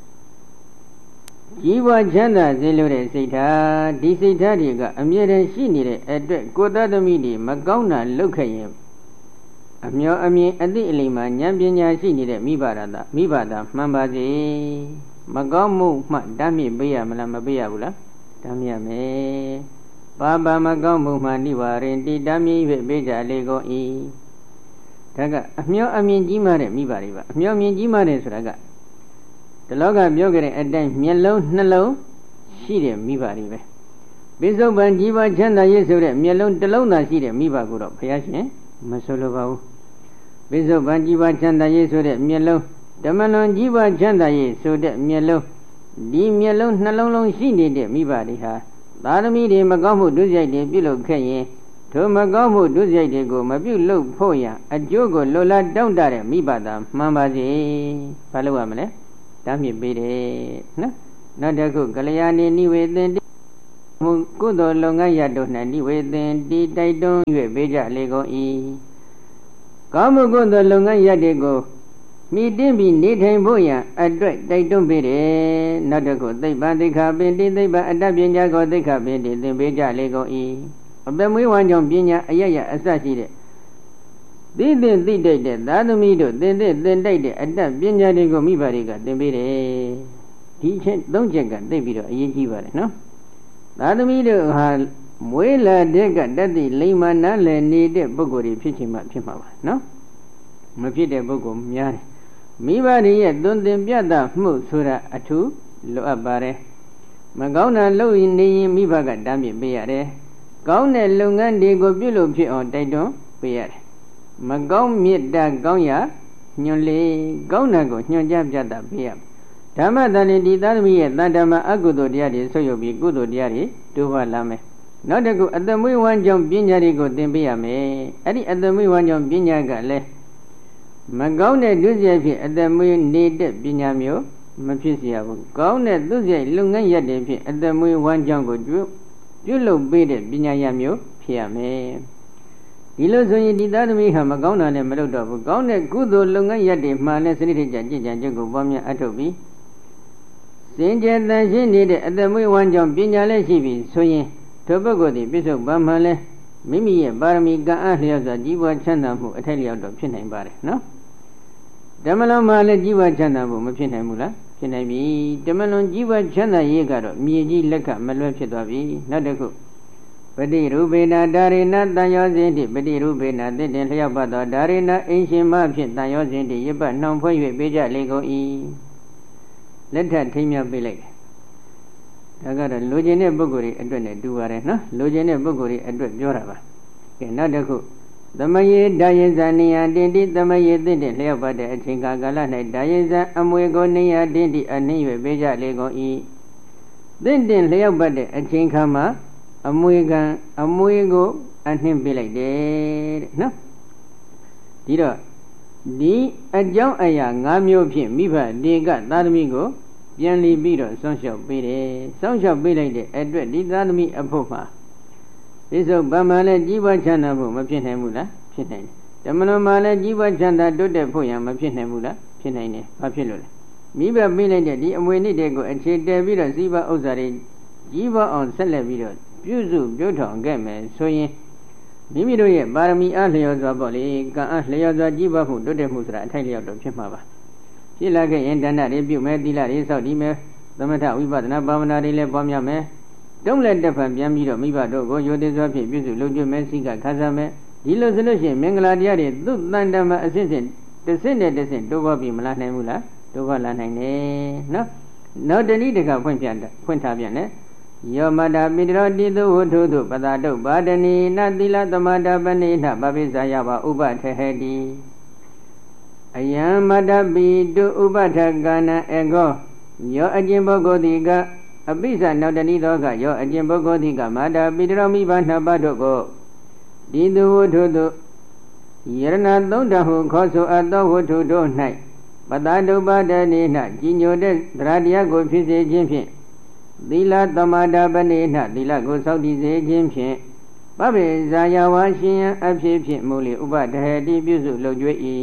ကြီးပွားချမ်းသာစေလိုတဲ့စိတ်ထားဒီစိတ်ထားတွေကအမြဲတမ်းရှိနေတဲ့အတွက်ကိုယ်သားသမီးတွေမကောင်းတာလုပ်ခဲ့ရင်အမျောအမြင်အသိအလိမ္မာဉာဏ်ပညာရှိနေတဲ့မိဘသာမှန်ပါစေမကောင်းမှုမှတမ်းမြစ်ပေးရမလားမပေးရဘူးလားတမ်းမြတ်မယ်ပါပမကောင်းမှုမှနိဝရင်းတိတမ်းမြစ်၍ပေးကြလေကုန်၏ဒါကအမျောအမြင်ကြီးမားတဲ့မိဘတွေပါအမျောအမြင်ကြီးမားတယ်ဆိုတာကဒီလောကပြောကြတဲ့အတိုင်းမျက်လုံးနှလုံးရှိတဲ့မိဘတွေပဲပိစုပန်ကြီးပွားချမ်းသာရေးဆိုတဲ့မျက်လုံးတစ်လုံးသာရှိတဲ့မိဘကိုတော့ဘုရားရှင်မဆိုလိုပါဘူးပိစုပန်ကြီးပွားချမ်းသာရေးဆိုတဲ့မျက်လုံးဓမ္မလွန်ကြီးပွားချမ်းသာရေးဆိုတဲ့မျက်လုံးဒီမျက်လုံးနှလုံးလုံးရှိနေတဲ့မိဘတွေဟာသာသမီတွေမကောင်းမှုဒုစရိုက်တွေပြုလုပ်ခဲ့ရင်ထိုမကောင်းမှုဒုစရိုက်တွေကိုမပြုလုပ်ဖို့ရန်အကျိုးကိုလိုလားတောင့်တတဲ့မိဘသာမှန်ပါစေဘာလို့ရမလဲတားမြစ်ပေးတယ်နော်နောက်တစ်ခုကလျာဏီနိဝေသင်တိမှုကုသိုလ်လုပ်ငန်းရတို့၌နိဝေသင်တိတိုက်တွန်း၍ပေးကြလေကုန်၏ကောင်းမှုကုသိုလ်လုပ်ငန်းရတွေကိုမိတင်းပြီးနေထိုင်ဖို့ရန်အတွက်တိုက်တွန်းပေးတယ်နောက်တစ်ခုသိပ္ပံသိက္ခာပင်တိသိပ္ပံအတ္တပညာကိုသိက္ခာပင်တိသင်ပေးကြလေကုန်၏အပမွေးဝမ်းကြောင့်ပညာအယရအစရှိတဲ့သိတဲ့သိတိုက်တဲ့သာသမီတို့သင်တဲ့သင်တိုက်တဲ့အတ္တပညာတွေကိုမိဘတွေကသင်ပေးတယ်ဒီချက်သုံးချက်ကသိပြီးတော့အရေးကြီးပါတယ်နော်သာသမီတို့ဟာမွေးလာတဲ့ကတတ်သိလိမ္မာနားလည်နေတဲ့ပုဂ္ဂိုလ်တွေဖြစ်ချင်မှဖြစ်မှာပါနော်မဖြစ်တဲ့ပုဂ္ဂိုလ်များတယ်မိဘတွေရဲ့သွန်သင်ပြသမှုဆိုတာအထူးလိုအပ်ပါတယ်မကောင်းတာလုပ်ရင်နေရင်မိဘကတားမြစ်ပေးရတယ်ကောင်းတဲ့လုပ်ငန်းတွေကိုပြုလုပ်ဖြစ်အောင်တိုက်တွန်းပေးရတယ်မကောင်းမြတ်တာကောင်းရာညွန်လေကောင်းတာကိုညွှန်ကြားပြသပေးရဓမ္မတန်ဒီသာသမီရဲ့တန်တမအကုသိုလ်တရားတွေဆုပ်ယုပ်ပြီးကုသိုလ်တရားတွေတိုးပွားလာမယ်နောက်တစ်ခုအတမွေးဝမ်းကြောင့်ပညာတွေကိုသင်ပေးရမယ်အဲ့ဒီအတမွေးဝမ်းကြောင့်ပညာကလည်းမကောင်းတဲ့ဒုစရိုက်ဖြစ်အတမွေးနေတဲ့ပညာမျိုးမဖြစ်စေရဘူးကောင်းတဲ့ဒုစရိုက်လုပ်ငန်းရက်တွေဖြစ်အတမွေးဝမ်းကြောင့်ကိုပြုလုပ်ပေးတဲ့ပညာရမျိုးဖြစ်ရမယ်ဒီလိုဆိုရင်ဒီသားသမီးဟာမကောင်းတာနဲ့မလုပ်တော့ဘူးကောင်းတဲ့ကုသိုလ်လုပ်ငန်းရက်တွေမှလည်းစနစ်တကျကြည်ကြံကြုတ်ကိုပွားများအထုတ်ပြီးစင်ကြယ်တန်ရှင်းနေတဲ့အတမွေးဝမ်းကြောင့်ပညာလည်းရှိပြီဆိုရင်ထိုပုဂ္ဂိုလ်ဒီပြစ္ဆုတ်ပန်းမှလည်းမိမိရဲ့ပါရမီကံအားလျော်စွာကြီးပွားချမ်းသာမှုအထိုက်လျောက်တော့ဖြစ်နိုင်ပါတယ်နော်ဓမ္မလုံးမှာလည်းကြီးပွားချမ်းသာမှုမဖြစ်နိုင်ဘူးလားဖြစ်နိုင်ပြီဓမ္မလုံးကြီးပွားချမ်းသာရေးကတော့မြေကြီးလက်ခမလွဲဖြစ်သွားပြီနောက်တစ်ခုပတိရူပေနာဒါရိဏတန်ရောစဉ်တိပတိရူပေနာတင့်တယ်လျောက်ပတ်သောဒါရိဏအင်းရှင်မဖြင့်တန်ရောစဉ်တိရပတ်နှောင်ဖွဲ့၍ပေးကြလေကုန်၏လက်ထထိမ့်မြပေးလိုက်ဒါကတော့လိုချင်တဲ့ပုဂ္ဂိုလ်တွေအတွက်နဲ့တူပါတယ်နော်လိုချင်တဲ့ပုဂ္ဂိုလ်တွေအတွက်ပြောတာပါကဲနောက်တစ်ခုသမယေဒါယေဇာနိယတင်တိသမယေတင့်တယ်လျောက်ပတ်တဲ့အချိန်ကာလ၌ဒါယေဇာအမွေကိုနိယတင်တိအနှင်း၍ပေးကြလေကုန်၏တင့်တယ်လျောက်ပတ်တဲ့အချိန်ခါမှာအမွေကိုအနှင်းပေးလိုက်တယ်တဲ့နော်ဒီတော့ဒီအကြောင်းအရာ၅မျိုးဖြင့်မိဘတွေကသာသမီကိုပြန်လီပြီးတော့စောင့်ရှောက်ပေးတယ်စောင့်ရှောက်ပေးလိုက်တဲ့အတွက်ဒီသာသမီအဖို့မှာဒီစုဗမာလည်းကြီးပွားချမ်းသာဖို့မဖြစ်နိုင်ဘူးလားဖြစ်နိုင်တယ်ဓမ္မလုံးမှာလည်းကြီးပွားချမ်းသာတိုးတက်ဖို့ရမဖြစ်နိုင်ဘူးလားဖြစ်နိုင်တယ်ဘာဖြစ်လို့လဲမိဘပေးလိုက်တဲ့ဒီအမွေနည်းတွေကိုအခြေတည်ပြီးတော့စီးပွားဥစ္စာတွေကြီးပွားအောင်ဆက်လက်ပြီးတော့ပြုစုပြုထောင်ခဲ့မယ်ဆိုရင်မိမိတို့ရဲ့ပါရမီအားလျော်စွာပေါ့လေကံအားလျော်စွာကြီးပွားမှုတိုးတက်မှုဆိုတာအထိုက်လျောက်တော့ဖြစ်မှာပါဖြစ်လာခဲ့ရင်ဒါနတွေပြုမယ်သီလတွေစောင့်တည်မယ်သမထဝိပဿနာဘာဝနာတွေလည်းပွားများမယ်တုံးလက်တစ်ဖန်ပြန်ပြီးတော့မိဘတို့ကိုရိုသေစွာဖြင့်ပြုစုလုပ်ကျွေးမယ်စိကခါစားမယ်ဒီလိုဆိုလို့ရှိရင်မင်္ဂလာတရားတွေသူ့တန်တမအစစ်စစ်တစ်စင်းနဲ့တစ်စင်းတိုးပွားပြီးမလာနိုင်ဘူးလားတိုးပွားလာနိုင်တယ်နော်နောက်တနည်းတကဖွင့်ထားပြန်တယ်ယောမတာပိတရောတိသုဝထုသုပတာတုပါဒနီနသီလသမတာပနိနပပိစ္ဆာယဝဥပထေဟတိအယံမတပိတုဥပထကနာအေကောယောအကျင့်ပုဂ္ဂိုလ်တိကအပိစ္ဆာနောက်တနည်းသောကယောအကျင့်ပုဂ္ဂိုလ်တိကမာတာပိတရောမိဘနှစ်ပါးတို့ကိုတိသုဝထုသုယရဏသုံးတဟုခေါ်ဆိုအပ်သောဝထုတို့၌ပတာတုပါဒနီနကြီးညိုတဲ့သရတရားကိုဖြစ်စေခြင်းဖြင့်သီလသမတာပနိနသီလကိုစောင့်တည်စေခြင်းဖြင့်ပပိဇာယဝါရှင်ယံအဖြစ်ဖြင့်မူလီဥပဒဟတိပြုစုလုပ်ကြွ၏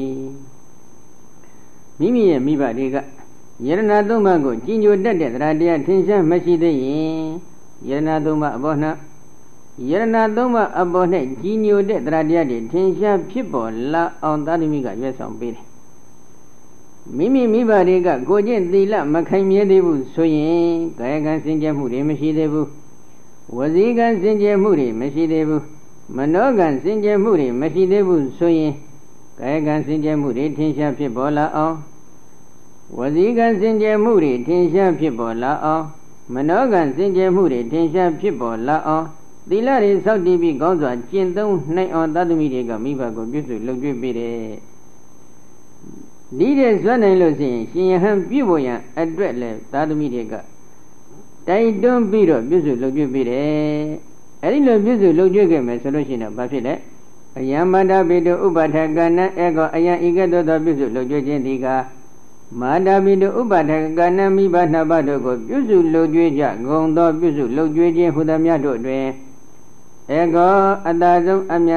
မိမိရဲ့မိဘတွေကယရဏသုံးပါးကိုကြီးညိုတတ်တဲ့တရားတရားထင်ရှားမရှိသေးရင်ယရဏသုံးပါးအပေါ်၌ယရဏသုံးပါးအပေါ်၌ကြီးညိုတဲ့တရားတရားတွေထင်ရှားဖြစ်ပေါ်လာအောင်သာသမီကရွေးဆောင်ပေးတယ်မိမိမိဘတွေကကိုကျင့်သီလမခိုင်မြဲသေးဘူးဆိုရင်ကာယကံစင်ကြယ်မှုတွေမရှိသေးဘူးဝစီကံစင်ကြယ်မှုတွေမရှိသေးဘူးမနောကံစင်ကြယ်မှုတွေမရှိသေးဘူးဆိုရင်ကာယကံစင်ကြယ်မှုတွေထင်ရှားဖြစ်ပေါ်လာအောင်ဝစီကံစင်ကြယ်မှုတွေထင်ရှားဖြစ်ပေါ်လာအောင်မနောကံစင်ကြယ်မှုတွေထင်ရှားဖြစ်ပေါ်လာအောင်သီလတွေစောင့်တည်ပြီးကောင်းစွာကျင့်သုံးနိုင်အောင်သတ္တမိတွေကမိဘကိုပြုစုလုပ်ကြွေးပေးတယ်ဒီတဲ့ဇွတ်နိုင်လို့ရှိရင်ရှင်ယဟန်ပြုဖို့ရန်အတွက်လဲသာသမီတွေကတိုက်တွန်းပြီးတော့ပြုစုလုပ်ကြွေးပေးတယ်အဲ့ဒီလိုပြုစုလုပ်ကြွခဲ့မယ်ဆိုလို့ရှိရင်တော့ဘာဖြစ်လဲအယံမန္တပိတုဥပါထကနံဧကောအယံဤကဲ့သို့သောပြုစုလုပ်ကြွခြင်းဒီကမာတာပိတုဥပါထကနံမိဘနှစ်ပါးတို့ကိုပြုစုလုပ်ကြွကြဂုံသောပြုစုလုပ်ကြွခြင်းဟူသည်များတို့တွင်ဧကောအတ္တဆုံးအမြ